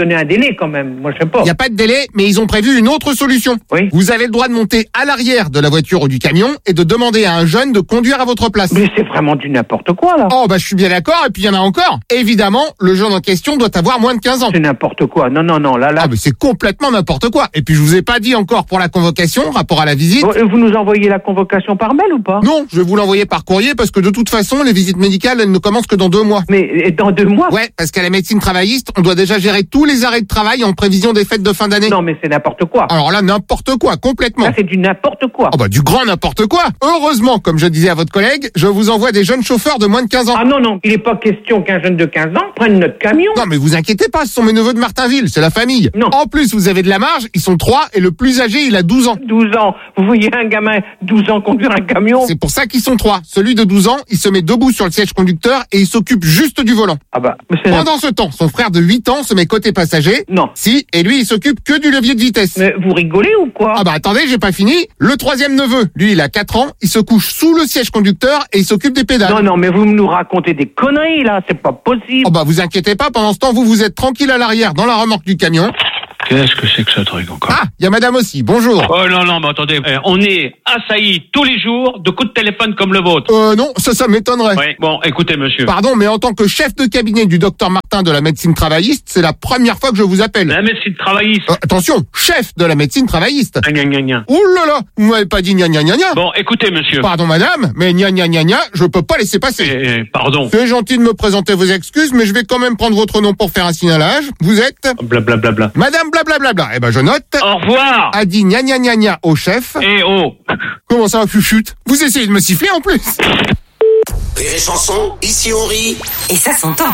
Speaker 18: donner un délai quand même. Moi, je sais pas.
Speaker 5: Il n'y a pas de délai, mais ils ont prévu une autre solution.
Speaker 18: Oui.
Speaker 5: Vous avez le droit de monter à l'arrière de la voiture ou du camion et de demander à un jeune de conduire à votre place.
Speaker 18: Mais c'est vraiment du n'importe quoi, là.
Speaker 5: Oh, bah je suis bien d'accord, et puis il y en a encore. Évidemment, le jeune en question doit avoir moins de 15 ans.
Speaker 18: C'est n'importe quoi. Non, là.
Speaker 5: Ah, mais c'est complètement n'importe quoi. Et puis je vous ai pas dit encore pour la convocation, rapport à la visite.
Speaker 18: Vous nous envoyez la convocation par mail ou pas?
Speaker 5: Non, je vais vous l'envoyer par courrier parce que de toute façon, les visites médicales, elles ne commencent que dans 2 mois.
Speaker 18: Mais dans 2 mois?
Speaker 5: Ouais, parce qu'à la médecine travailliste, on doit déjà gérer tous les arrêts de travail en prévision des fêtes de fin d'année.
Speaker 18: Non, mais c'est n'importe quoi.
Speaker 5: Alors là, n'importe quoi, complètement.
Speaker 18: Là, c'est du n'importe quoi.
Speaker 5: Oh bah du grand n'importe quoi. Heureusement, comme je disais à votre collègue, je vous envoie des jeunes chauffeurs de moins de 15 ans.
Speaker 18: Ah non, il n'est pas question qu'un jeune de 15 ans prenne notre camion.
Speaker 5: Non, mais vous inquiétez pas, ce sont mes neveux de Martinville, c'est la famille.
Speaker 18: Non.
Speaker 5: En plus, vous avez de la marge, ils sont 3 et le plus âgé, il a 12 ans.
Speaker 18: 12 ans. Vous voyez un gamin 12 ans conduire un camion?
Speaker 5: C'est pour ça qu'ils sont 3. Celui de 12 ans, il se met debout sur le siège conducteur et il s'occupe juste du volant.
Speaker 18: Ah bah,
Speaker 5: pendant ce temps, son frère de 8 ans se met côté passager.
Speaker 18: Non.
Speaker 5: Si, et lui, il s'occupe que du levier de vitesse.
Speaker 18: Mais vous rigolez ou quoi?
Speaker 5: Ah bah attendez, j'ai pas fini. Le 3e neveu, lui, il a 4 ans, il se couche sous le siège conducteur et il s'occupe des pédales.
Speaker 18: Non, mais vous nous racontez des conneries, là, c'est pas possible.
Speaker 5: Oh bah vous inquiétez pas, pendant ce temps, vous êtes tranquille à l'arrière dans la remorque du camion.
Speaker 6: Qu'est-ce que c'est que ce truc encore?
Speaker 5: Ah, il y a madame aussi, bonjour.
Speaker 6: Oh non, mais attendez, on est assaillis tous les jours de coups de téléphone comme le vôtre.
Speaker 5: Non, ça m'étonnerait.
Speaker 6: Oui, bon, écoutez monsieur.
Speaker 5: Pardon, mais en tant que chef de cabinet du docteur Martin de la médecine travailliste, c'est la première fois que je vous appelle.
Speaker 6: La médecine travailliste.
Speaker 5: Attention, chef de la médecine travailliste.
Speaker 6: Gna gna gna.
Speaker 5: Ouh là là, vous m'avez pas dit gna gna gna gna.
Speaker 6: Bon, écoutez monsieur.
Speaker 5: Pardon madame, mais gna gna gna gna, je peux pas laisser passer.
Speaker 6: Pardon.
Speaker 5: C'est gentil de me présenter vos excuses, mais je vais quand même prendre votre nom pour faire un signalage. Vous êtes
Speaker 6: Blablabla.
Speaker 5: Madame blablabla. Eh ben je note.
Speaker 6: Au revoir.
Speaker 5: A dit gna gna gna gna au chef.
Speaker 6: Eh oh.
Speaker 5: Comment ça, chut? Vous essayez de me siffler en plus.
Speaker 3: Rire et chanson, ici on rit.
Speaker 10: Et ça s'entend.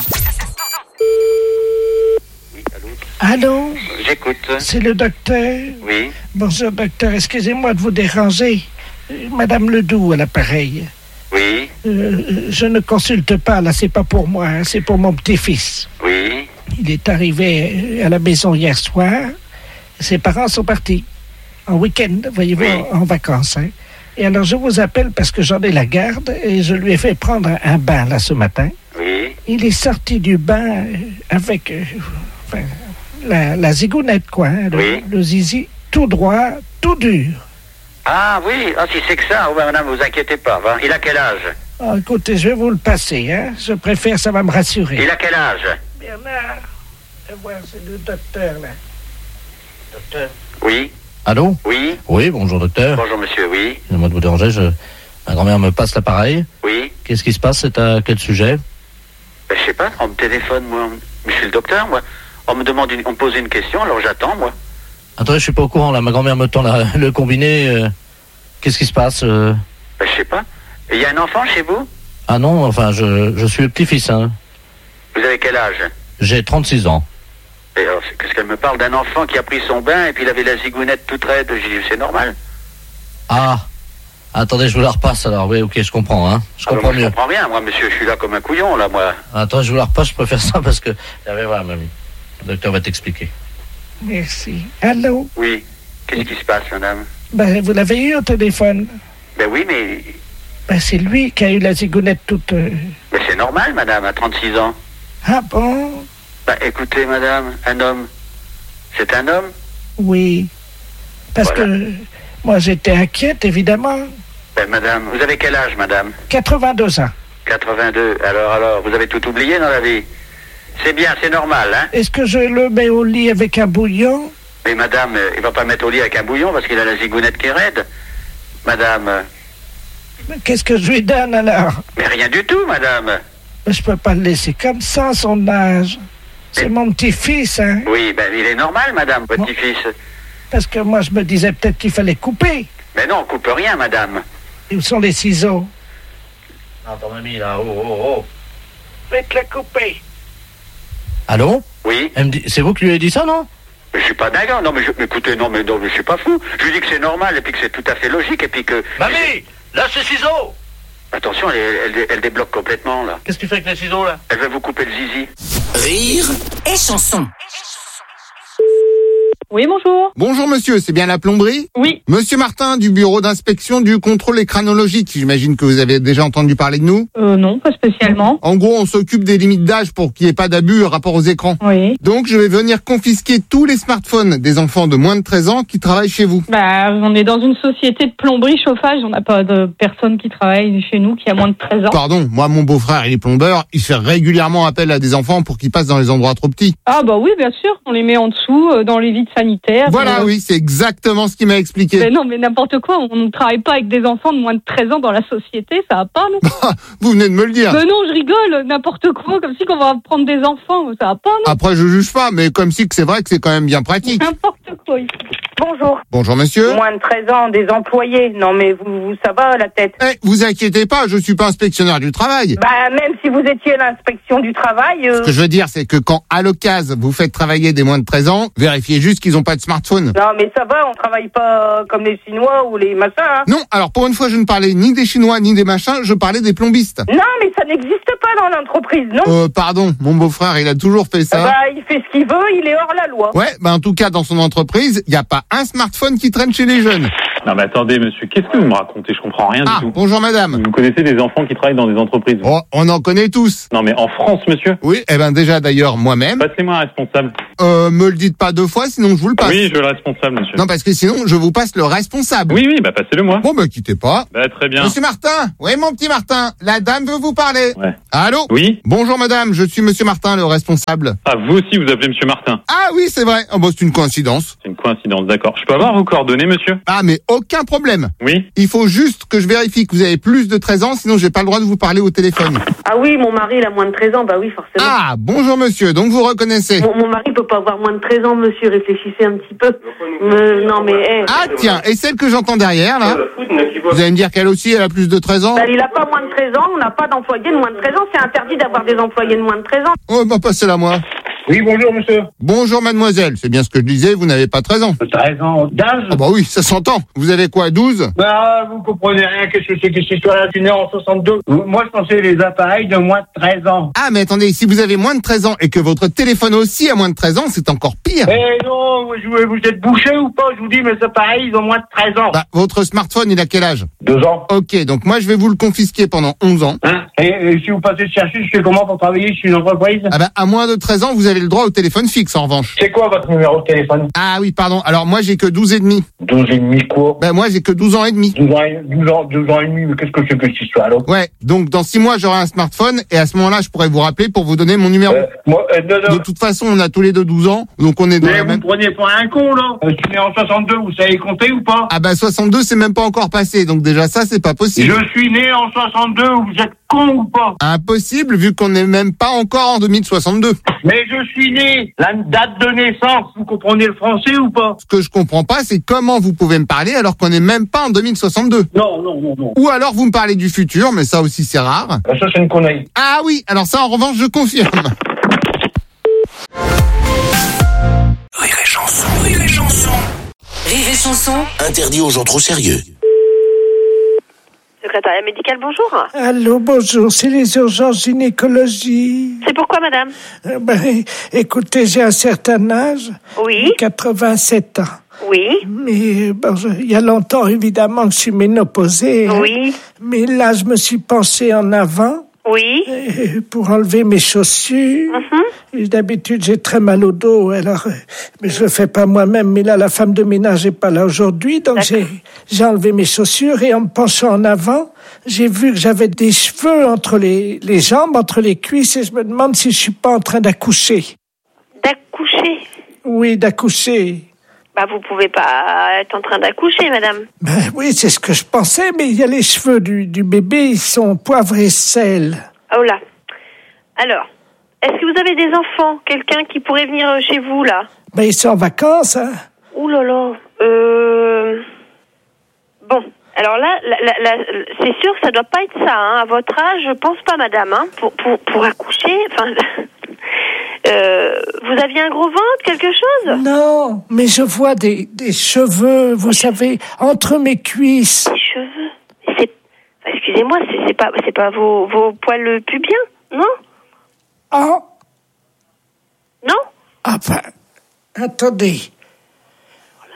Speaker 1: Allô?
Speaker 12: J'écoute.
Speaker 1: C'est le docteur?
Speaker 12: Oui.
Speaker 1: Bonjour docteur, excusez-moi de vous déranger. Madame Ledoux à l'appareil.
Speaker 12: Oui.
Speaker 1: Je ne consulte pas, là, c'est pas pour moi, hein, c'est pour mon petit-fils.
Speaker 12: Oui.
Speaker 1: Il est arrivé à la maison hier soir. Ses parents sont partis en week-end, voyez-vous, en vacances. Hein. Et alors, je vous appelle parce que j'en ai la garde et je lui ai fait prendre un bain, là, ce matin.
Speaker 12: Oui.
Speaker 1: Il est sorti du bain avec la zigounette, quoi. Hein, le zizi tout droit, tout dur.
Speaker 12: Ah oui, si c'est que ça, madame, vous inquiétez pas. Va. Il a quel âge?
Speaker 1: Oh, écoutez, je vais vous le passer, hein. Je préfère, ça va me rassurer.
Speaker 12: Il a quel âge?
Speaker 1: Bernard, voir, c'est le docteur, là. Docteur.
Speaker 12: Oui.
Speaker 7: Allô?
Speaker 12: Oui.
Speaker 7: Oui, bonjour docteur.
Speaker 12: Bonjour monsieur, oui.
Speaker 7: Excusez-moi de vous déranger, ma grand-mère me passe l'appareil.
Speaker 12: Oui.
Speaker 7: Qu'est-ce qui se passe? C'est à quel sujet?
Speaker 12: Je sais pas, on me téléphone, moi. Je suis le docteur, moi. On me demande, on me pose une question, alors j'attends, moi.
Speaker 7: Attendez, je suis pas au courant, là. Ma grand-mère me tend le combiné. Qu'est-ce qui se passe?
Speaker 12: Je sais pas. Il y a un enfant chez vous?
Speaker 7: Ah non, enfin, je suis le petit-fils, hein.
Speaker 12: Vous avez quel âge?
Speaker 7: J'ai 36 ans.
Speaker 12: Et alors, qu'est-ce qu'elle me parle d'un enfant qui a pris son bain et puis il avait la zigounette toute raide? J'ai dit, c'est normal.
Speaker 7: Ah, attendez, je vous la repasse alors. Oui, ok, je comprends, hein. Je comprends mieux.
Speaker 12: Je comprends bien, moi, monsieur, je suis là comme un couillon, là, moi.
Speaker 7: Attends, je vous la repasse, je préfère ça parce que... voilà, mamie. Le docteur va t'expliquer.
Speaker 1: Merci. Allô?
Speaker 12: Oui. Qu'est-ce qui se passe, madame?
Speaker 1: Ben, vous l'avez eu au téléphone?
Speaker 12: Ben oui, mais...
Speaker 1: Ben, c'est lui qui a eu la zigounette toute...
Speaker 12: Ben, c'est normal, madame, à 36 ans.
Speaker 1: Ah bon?
Speaker 12: Ben, écoutez, madame, un homme, c'est un homme?
Speaker 1: Oui. Parce que moi, j'étais inquiète, évidemment.
Speaker 12: Ben, madame, vous avez quel âge, madame?
Speaker 1: 82 ans.
Speaker 12: 82. Alors, vous avez tout oublié dans la vie? C'est bien, c'est normal, hein?
Speaker 1: Est-ce que je le mets au lit avec un bouillon?
Speaker 12: Mais madame, il va pas mettre au lit avec un bouillon parce qu'il a la zigounette qui est raide. Madame...
Speaker 1: Mais qu'est-ce que je lui donne, alors?
Speaker 12: Mais rien du tout, madame.
Speaker 1: Mais je peux pas le laisser comme ça, son âge. C'est mon petit-fils, hein?
Speaker 12: Oui, ben il est normal, madame, votre petit-fils.
Speaker 1: Parce que moi, je me disais peut-être qu'il fallait couper.
Speaker 12: Mais non, on coupe rien, madame.
Speaker 1: Et où sont les ciseaux?
Speaker 7: Attends, mamie, là, oh.
Speaker 1: Faites-le couper.
Speaker 7: Allô?
Speaker 12: Oui.
Speaker 7: Elle me dit, c'est vous qui lui avez dit ça, non?
Speaker 12: Mais je suis pas dingue, non, mais écoutez, non, mais je suis pas fou. Je lui dis que c'est normal, et puis que c'est tout à fait logique, et puis que...
Speaker 7: Mamie, lâche les ciseaux!
Speaker 12: Attention, elle débloque complètement, là.
Speaker 7: Qu'est-ce que tu fais avec les ciseaux, là?
Speaker 12: Elle va vous couper le zizi.
Speaker 3: Rire
Speaker 10: et chanson.
Speaker 13: Oui, bonjour.
Speaker 5: Bonjour monsieur, c'est bien la plomberie?
Speaker 13: Oui.
Speaker 5: Monsieur Martin du bureau d'inspection du contrôle écranologique, j'imagine que vous avez déjà entendu parler de nous?
Speaker 13: Non, pas spécialement.
Speaker 5: En gros, on s'occupe des limites d'âge pour qu'il n'y ait pas d'abus rapport aux écrans.
Speaker 13: Oui.
Speaker 5: Donc je vais venir confisquer tous les smartphones des enfants de moins de 13 ans qui travaillent chez vous.
Speaker 13: Bah, on est dans une société de plomberie, chauffage, on n'a pas de personne qui travaille chez nous qui a moins de 13 ans.
Speaker 5: Pardon, moi mon beau-frère il est plombeur, il fait régulièrement appel à des enfants pour qu'ils passent dans les endroits trop petits.
Speaker 13: Ah bah oui, bien sûr, on les met en dessous, dans les vides sanitaires.
Speaker 5: Voilà, oui, c'est exactement ce qu'il m'a expliqué.
Speaker 13: Mais non, mais n'importe quoi, on ne travaille pas avec des enfants de moins de 13 ans dans la société, ça va pas, nous.
Speaker 5: Vous venez de me le dire.
Speaker 13: Mais non, je rigole, n'importe quoi, comme si qu'on va prendre des enfants, ça va pas, non.
Speaker 5: Après, je juge pas, mais comme si que c'est vrai que c'est quand même bien pratique.
Speaker 13: N'importe quoi ici.
Speaker 2: Bonjour.
Speaker 5: Bonjour monsieur.
Speaker 2: Moins de 13 ans, des employés. Non mais vous ça va la tête.
Speaker 5: Vous inquiétez pas, je suis pas inspectionnaire du travail.
Speaker 2: Bah même si vous étiez à l'inspection du travail...
Speaker 5: Ce que je veux dire, c'est que quand à l'occasion vous faites travailler des moins de 13 ans, vérifiez juste qu'ils ont pas de smartphone.
Speaker 2: Non mais ça va, on travaille pas comme les Chinois ou les machins. Hein.
Speaker 5: Non, alors pour une fois je ne parlais ni des Chinois ni des machins, je parlais des plombistes.
Speaker 2: Non mais ça n'existe pas dans l'entreprise, non.
Speaker 5: Pardon, mon beau-frère il a toujours fait ça.
Speaker 2: Bah il fait ce qu'il veut, il est hors la loi.
Speaker 5: Ouais, bah en tout cas dans son entreprise, il y a pas un smartphone qui traîne chez les jeunes.
Speaker 19: Non mais attendez monsieur, qu'est-ce que vous me racontez? Je comprends rien du tout.
Speaker 5: Bonjour madame.
Speaker 19: Vous connaissez des enfants qui travaillent dans des entreprises?
Speaker 5: Oh, on en connaît tous.
Speaker 19: Non mais en France monsieur?
Speaker 5: Oui, déjà d'ailleurs moi-même.
Speaker 19: Passez-moi un responsable.
Speaker 5: Me le dites pas 2 fois, sinon je vous le passe.
Speaker 19: Oui, je veux le responsable monsieur.
Speaker 5: Non parce que sinon je vous passe le responsable.
Speaker 19: Oui, bah passez-le moi.
Speaker 5: Bon bah quittez pas.
Speaker 19: Bah très bien.
Speaker 5: Monsieur Martin, oui mon petit Martin, la dame veut vous parler.
Speaker 19: Ouais.
Speaker 5: Allô?
Speaker 19: Oui.
Speaker 5: Bonjour madame, je suis monsieur Martin, le responsable.
Speaker 19: Ah vous aussi vous appelez monsieur Martin?
Speaker 5: Ah oui c'est vrai, oh, bon, c'est une coïncidence.
Speaker 19: C'est une coïncidence, d'accord. Je peux avoir vos coordonnées monsieur?
Speaker 5: Ah mais aucun problème.
Speaker 19: Oui.
Speaker 5: Il faut juste que je vérifie que vous avez plus de 13 ans, sinon j'ai pas le droit de vous parler au téléphone.
Speaker 20: Ah oui, mon mari il a moins de 13 ans, bah oui forcément.
Speaker 5: Ah bonjour monsieur, donc vous reconnaissez.
Speaker 20: Mon mari peut pas avoir moins de 13 ans monsieur, réfléchissez un petit peu. Non mais...
Speaker 5: Ah tiens, et celle que j'entends derrière là, vous allez me dire qu'elle aussi elle a plus de 13 ans?
Speaker 20: Bah, il a pas moins de 13 ans, on n'a pas d'employés de moins de 13 ans, c'est interdit d'avoir des employés de moins de 13 ans.
Speaker 5: Oh bah passez-la moi.
Speaker 11: Oui, bonjour monsieur.
Speaker 5: Bonjour mademoiselle, c'est bien ce que je disais, vous n'avez pas 13 ans.
Speaker 11: 13 ans d'âge?
Speaker 5: Ah bah oui, ça s'entend. Vous avez quoi, 12?
Speaker 11: Bah, vous comprenez rien, qu'est-ce que c'est que cette histoire-là? Je suis né en 62. Moi, je pensais les appareils de moins de 13 ans.
Speaker 5: Ah, mais attendez, si vous avez moins de 13 ans et que votre téléphone aussi a moins de 13 ans, c'est encore pire.
Speaker 11: Eh non, vous êtes bouché ou pas? Je vous dis, mes appareils, ils ont moins de 13 ans.
Speaker 5: Bah, votre smartphone, il a quel âge?
Speaker 11: 2 ans.
Speaker 5: Ok, donc moi, je vais vous le confisquer pendant 11 ans.
Speaker 11: Hein? Et si vous passez de chercher, je fais comment pour travailler chez une entreprise?
Speaker 5: Ah bah, à moins de 13 ans, vous avez le droit au téléphone fixe, en revanche.
Speaker 11: C'est quoi votre numéro de téléphone?
Speaker 5: Ah oui, pardon. Alors, moi, j'ai que 12 et demi.
Speaker 11: 12 et demi quoi?
Speaker 5: Ben, moi, j'ai que 12 ans et demi.
Speaker 11: 12 ans et demi, mais qu'est-ce que c'est que cette histoire-là?
Speaker 5: Ouais, donc dans 6 mois, j'aurai un smartphone et à ce moment-là, je pourrais vous rappeler pour vous donner mon numéro.
Speaker 11: Non.
Speaker 5: De toute façon, on a tous les deux 12 ans, donc on est dans
Speaker 11: mais
Speaker 5: la
Speaker 11: vous
Speaker 5: même...
Speaker 11: prenez pas un con, là? Je suis né en 62, vous savez compter ou pas?
Speaker 5: Ah bah 62, c'est même pas encore passé, donc déjà ça, c'est pas possible.
Speaker 11: Je suis né en 62, vous êtes con ou pas?
Speaker 5: Impossible, vu qu'on n'est même pas encore en 2062.
Speaker 11: Mais je suis né, la date de naissance, vous comprenez le français ou pas?
Speaker 5: Ce que je comprends pas, c'est comment vous pouvez me parler alors qu'on n'est même pas en 2062.
Speaker 11: Non.
Speaker 5: Ou alors vous me parlez du futur, mais ça aussi c'est rare.
Speaker 11: Bah ça c'est une connerie.
Speaker 5: Ah oui, alors ça en revanche je confirme.
Speaker 3: Rire et chanson, rire et chanson.
Speaker 10: Rire et chanson.
Speaker 3: Interdit aux gens trop sérieux.
Speaker 9: Secrétariat médical, bonjour.
Speaker 1: Allô, bonjour, c'est les urgences gynécologie.
Speaker 9: C'est pourquoi, madame?
Speaker 1: Écoutez, j'ai un certain âge.
Speaker 9: Oui.
Speaker 1: 87 ans.
Speaker 9: Oui.
Speaker 1: Mais bon, il y a longtemps, évidemment, que je suis ménopausée.
Speaker 9: Oui.
Speaker 1: Mais là, je me suis penchée en avant.
Speaker 9: Oui.
Speaker 1: Pour enlever mes chaussures. Et d'habitude, j'ai très mal au dos, alors, mais je le fais pas moi-même. Mais là, la femme de ménage est pas là aujourd'hui, donc j'ai enlevé mes chaussures et en me penchant en avant, j'ai vu que j'avais des cheveux entre les jambes, entre les cuisses, et je me demande si je suis pas en train d'accoucher.
Speaker 9: D'accoucher?
Speaker 1: Oui, d'accoucher.
Speaker 9: Bah, vous pouvez pas être en train d'accoucher, madame.
Speaker 1: Ben oui, c'est ce que je pensais, mais il y a les cheveux du bébé, ils sont poivre et sel.
Speaker 9: Oh là. Alors, est-ce que vous avez des enfants? Quelqu'un qui pourrait venir chez vous, là?
Speaker 1: Ben, ils sont en vacances, hein.
Speaker 9: Ouh là là. Bon, alors là, c'est sûr que ça doit pas être ça, hein. À votre âge, je pense pas, madame, hein. Pour accoucher, enfin... vous aviez un gros ventre, quelque chose?
Speaker 1: Non, mais je vois des cheveux, vous savez, entre mes cuisses.
Speaker 9: Des cheveux? Excusez-moi, c'est pas vos poils pubiens, non?
Speaker 1: Ah.
Speaker 9: Non?
Speaker 1: Ah ben, attendez.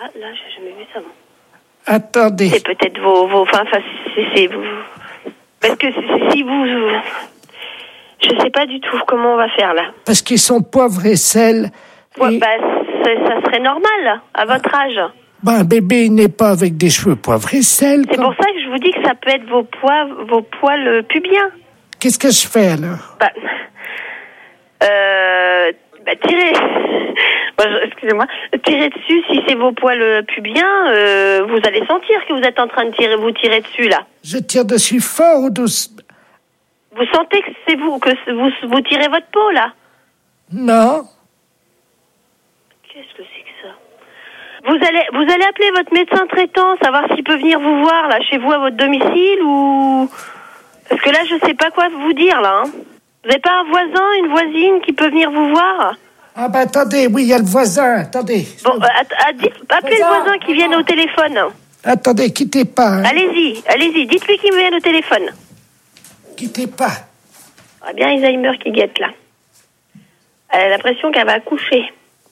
Speaker 21: Ah, là, j'ai jamais vu ça, moi.
Speaker 1: Attendez.
Speaker 21: C'est peut-être enfin, c'est vous. Parce que si vous... Je sais pas du tout comment on va faire, là.
Speaker 1: Parce qu'ils sont poivre et sel.
Speaker 21: Ouais, ça serait normal, à votre âge.
Speaker 1: Un bébé n'est pas avec des cheveux poivre et sel.
Speaker 21: C'est pour ça que je vous dis que ça peut être vos poils pubiens.
Speaker 1: Qu'est-ce que je fais, alors?
Speaker 21: Tirez... Excusez-moi. Tirez dessus, si c'est vos poils pubiens, vous allez sentir que vous êtes en train de vous tirer dessus, là.
Speaker 1: Je tire dessus fort ou doucement?
Speaker 21: Vous sentez que c'est vous vous tirez votre peau, là?
Speaker 1: Non.
Speaker 21: Qu'est-ce que c'est que ça? Vous allez appeler votre médecin traitant, savoir s'il peut venir vous voir, là, chez vous, à votre domicile, ou... Parce que là, je sais pas quoi vous dire, là, hein. Vous n'avez pas un voisin, une voisine qui peut venir vous voir?
Speaker 1: Ah attendez, oui, il y a le voisin, attendez.
Speaker 21: Bon, appelez le voisin qui vienne au téléphone.
Speaker 1: Attendez, quittez pas. Hein.
Speaker 21: Allez-y, dites-lui qu'il vienne au téléphone.
Speaker 1: Quittez pas.
Speaker 21: Ah bien Alzheimer qui guette, là. Elle a l'impression qu'elle va accoucher.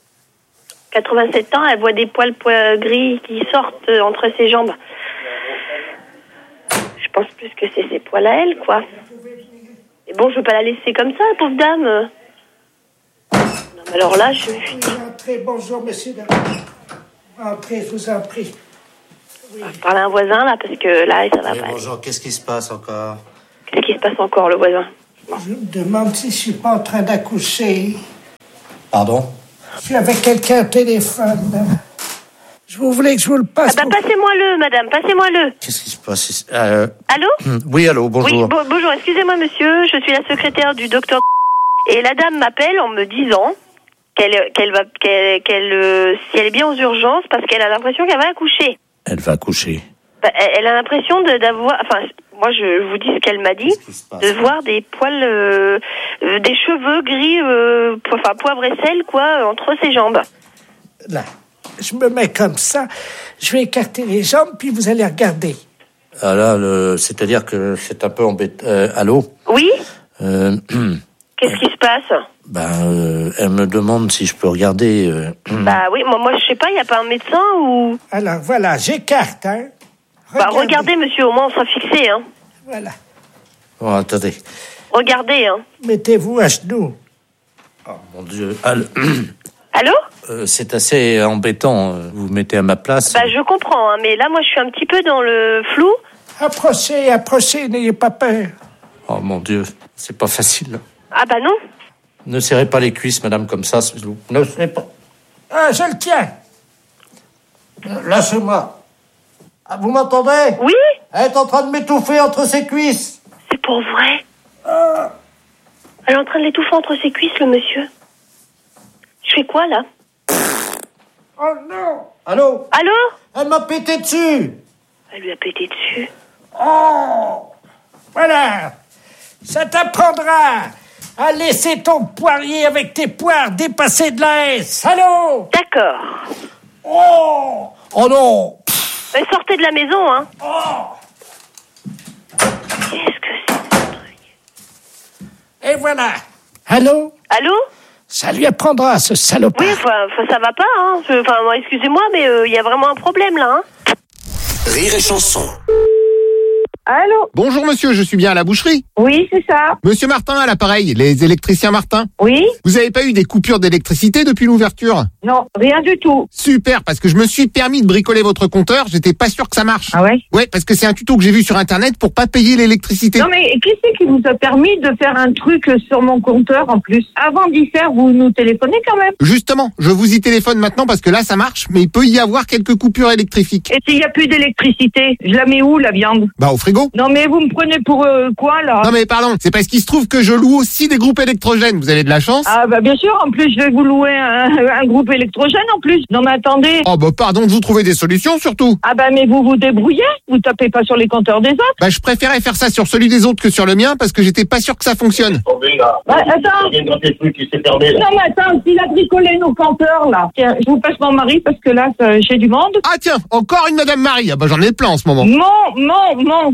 Speaker 21: 87 ans, elle voit des poils gris qui sortent entre ses jambes. Je pense plus que c'est ses poils à elle, quoi. Mais bon, je veux pas la laisser comme ça, pauvre dame. Non, mais alors là, je...
Speaker 1: Entrez, bonjour, monsieur. Entrez, je vous en prie.
Speaker 21: Oui. Je parle à un voisin, là, parce que là, ça va pas.
Speaker 7: Bonjour, qu'est-ce qui se passe encore?
Speaker 21: Qu'est-ce qui se passe encore, le voisin?
Speaker 1: Je me demande si je suis pas en train d'accoucher.
Speaker 7: Pardon?
Speaker 1: Je suis avec quelqu'un au téléphone. Vous voulez que je vous le passe?
Speaker 21: Passez-moi-le, madame, passez-moi-le.
Speaker 7: Qu'est-ce qui se passe?
Speaker 21: Allô?
Speaker 7: Oui, allô, bonjour.
Speaker 21: Oui, bonjour, excusez-moi, monsieur, je suis la secrétaire du docteur. Et la dame m'appelle en me disant si elle est bien aux urgences, parce qu'elle a l'impression qu'elle va accoucher.
Speaker 7: Elle va accoucher.
Speaker 21: Elle a l'impression d'avoir... Enfin, moi, je vous dis ce qu'elle m'a dit, de voir des poils, des cheveux gris, poivre et sel, quoi, entre ses jambes.
Speaker 1: Là, je me mets comme ça, je vais écarter les jambes, puis vous allez regarder.
Speaker 7: Ah là, c'est-à-dire que c'est un peu embêtant. Allô?
Speaker 21: Oui? Qu'est-ce qui se passe?
Speaker 1: Elle
Speaker 7: me demande si je peux regarder.
Speaker 21: Oui, moi je sais pas, il n'y a pas un médecin ou...
Speaker 1: Alors voilà, j'écarte, hein.
Speaker 21: Regardez, monsieur, au moins on sera fixé, hein.
Speaker 1: Voilà.
Speaker 7: Oh, attendez.
Speaker 21: Regardez, hein.
Speaker 1: Mettez-vous à genoux.
Speaker 7: Oh mon Dieu. Allô? C'est assez embêtant, vous vous mettez à ma place.
Speaker 21: Je comprends, hein, mais là moi je suis un petit peu dans le flou.
Speaker 1: Approchez, n'ayez pas peur.
Speaker 7: Oh mon Dieu, c'est pas facile.
Speaker 21: Ah non.
Speaker 7: Ne serrez pas les cuisses, madame, comme ça. Ne serrez pas.
Speaker 1: Ah, je le tiens. Lâchez-moi. Ah, vous m'entendez?
Speaker 21: Oui.
Speaker 1: Elle est en train de m'étouffer entre ses cuisses.
Speaker 21: C'est pour vrai? Elle est en train de l'étouffer entre ses cuisses, le monsieur. Je fais quoi, là?
Speaker 1: Oh non. Allô? Elle m'a pété dessus.
Speaker 21: Elle lui a pété dessus.
Speaker 1: Oh. Voilà. Ça t'apprendra à laisser ton poirier avec tes poires dépasser de la haie. Allô?
Speaker 21: D'accord.
Speaker 1: Oh non.
Speaker 21: Sortez de la maison, hein.
Speaker 1: Qu'est-ce que c'est, ce truc? Et voilà. Allô? Ça lui apprendra, ce salopard.
Speaker 21: Oui, ça va pas, hein. Excusez-moi, mais il y a vraiment un problème, là, hein.
Speaker 3: Rire et chanson.
Speaker 5: Allô? Bonjour monsieur, je suis bien à la boucherie.
Speaker 16: Oui, c'est ça.
Speaker 5: Monsieur Martin à l'appareil, les électriciens Martin.
Speaker 16: Oui.
Speaker 5: Vous avez pas eu des coupures d'électricité depuis l'ouverture?
Speaker 16: Non, rien du tout.
Speaker 5: Super, parce que je me suis permis de bricoler votre compteur, j'étais pas sûr que ça marche.
Speaker 16: Ah ouais?
Speaker 5: Ouais, parce que c'est un tuto que j'ai vu sur internet pour pas payer l'électricité.
Speaker 16: Non mais qui c'est qui vous a permis de faire un truc sur mon compteur en plus? Avant d'y faire, vous nous téléphonez quand même.
Speaker 5: Justement, je vous y téléphone maintenant parce que là ça marche, mais il peut y avoir quelques coupures électriques.
Speaker 16: Et s'il y a plus d'électricité, je la mets où la viande?
Speaker 5: Au frigo.
Speaker 16: Non mais vous me prenez pour quoi là?
Speaker 5: Non mais pardon, c'est parce qu'il se trouve que je loue aussi des groupes électrogènes, vous avez de la chance.
Speaker 16: Ah bien sûr, en plus je vais vous louer un groupe électrogène en plus. Non mais attendez.
Speaker 5: Oh pardon de vous trouver des solutions surtout.
Speaker 16: Ah mais vous vous débrouillez, vous tapez pas sur les compteurs des autres.
Speaker 5: Je préférais faire ça sur celui des autres que sur le mien parce que j'étais pas sûr que ça fonctionne.
Speaker 16: Attends. Non mais attends, s'il a bricolé nos compteurs là. Tiens, je vous passe mon mari parce que là j'ai du monde.
Speaker 5: Ah tiens, encore une Madame Marie, j'en ai plein en ce moment.
Speaker 16: Non.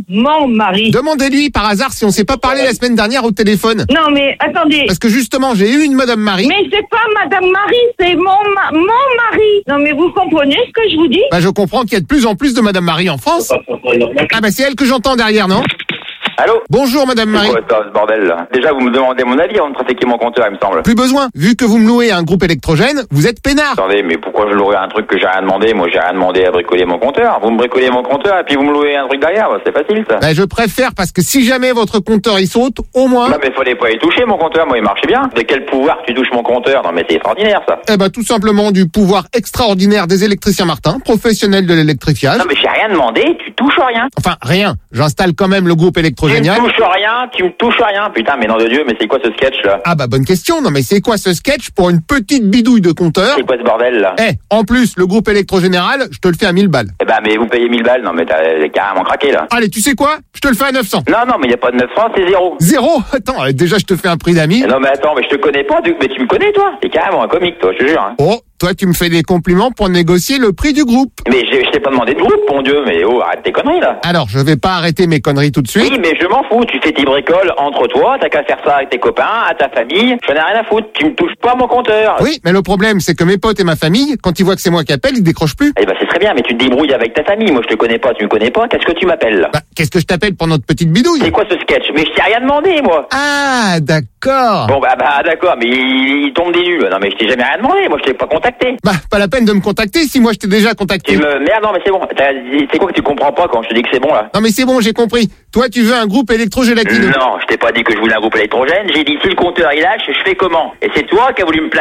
Speaker 16: mon mari.
Speaker 5: Demandez-lui par hasard si on s'est pas parlé la semaine dernière au téléphone.
Speaker 16: Non, mais attendez.
Speaker 5: Parce que justement, j'ai eu une Madame Marie.
Speaker 16: Mais c'est pas Madame Marie, c'est mon mari. Non, mais vous comprenez ce que je vous dis?
Speaker 5: Bah, je comprends qu'il y a de plus en plus de Madame Marie en France. Ah bah, c'est elle que j'entends derrière, non?
Speaker 8: Allô?
Speaker 5: Bonjour Madame Marie.
Speaker 8: C'est quoi ce bordel là? Déjà vous me demandez mon avis avant de trafiquer mon compteur, il me semble.
Speaker 5: Plus besoin, vu que vous me louez un groupe électrogène, vous êtes peinard.
Speaker 8: Attendez, mais pourquoi je louerais un truc que j'ai rien demandé? Moi j'ai rien demandé à bricoler mon compteur. Vous me bricolez mon compteur et puis vous me louez un truc derrière, bah, c'est facile ça.
Speaker 5: Bah, je préfère parce que si jamais votre compteur il saute, au moins...
Speaker 8: Non mais fallait pas y toucher mon compteur, moi il marchait bien. De quel pouvoir tu touches mon compteur? Non mais c'est extraordinaire ça.
Speaker 5: Eh bah tout simplement du pouvoir extraordinaire des électriciens Martin, professionnels de l'électrifiage.
Speaker 8: Non mais j'ai rien demandé, tu touches rien.
Speaker 5: Enfin rien, j'installe quand même le groupe électrogénial.
Speaker 8: Tu me touches rien. Putain, mais nom de Dieu, mais c'est quoi ce sketch là?
Speaker 5: Ah bah bonne question, non mais c'est quoi ce sketch pour une petite bidouille de compteur?
Speaker 8: C'est quoi ce bordel là?
Speaker 5: En plus, le groupe électrogénéral, je te le fais à 1000 balles.
Speaker 8: Eh bah mais vous payez 1000 balles, non mais t'as carrément craqué là.
Speaker 5: Allez, tu sais quoi? Je te le fais à 900.
Speaker 8: Non, mais y a pas de 900, c'est 0.
Speaker 5: 0? Attends, déjà je te fais un prix d'ami.
Speaker 8: Non mais attends, mais je te connais pas, mais tu me connais toi? T'es carrément un comique toi, je te jure. Hein.
Speaker 5: Oh, toi tu me fais des compliments pour négocier le prix du groupe.
Speaker 8: Mais je t'ai pas demandé de groupe, mon Dieu, mais oh, arrête tes conneries là.
Speaker 5: Alors, je vais pas arrêter mes conneries tout de suite.
Speaker 8: Oui, mais je m'en fous, tu fais tes bricoles entre toi, t'as qu'à faire ça avec tes copains, à ta famille, j'en ai rien à foutre, tu me touches pas mon compteur.
Speaker 5: Oui, mais le problème c'est que mes potes et ma famille, quand ils voient que c'est moi qui appelle, ils décrochent plus.
Speaker 8: Eh ben c'est très bien, mais tu te débrouilles avec ta famille, moi je te connais pas, tu me connais pas, qu'est-ce que tu m'appelles là?
Speaker 5: Bah, qu'est-ce que je t'appelle pour notre petite bidouille?
Speaker 8: C'est quoi ce sketch? Mais je t'ai rien demandé moi.
Speaker 5: Ah, d'accord.
Speaker 8: Bon bah d'accord, mais il tombe des nues. Non mais je t'ai jamais rien demandé, moi je t'ai pas contacté.
Speaker 5: Bah, pas la peine de me contacter si moi je t'ai déjà contacté.
Speaker 8: Merde, non mais c'est bon, c'est quoi que tu comprends pas quand je te dis que c'est bon là?
Speaker 5: Non mais c'est bon, j'ai compris. Toi tu veux un groupe électrogélatineux.
Speaker 8: Non, je t'ai pas dit que je voulais un groupe électrogène, j'ai dit si le compteur il lâche, je fais comment? Et c'est toi qui as voulu me placer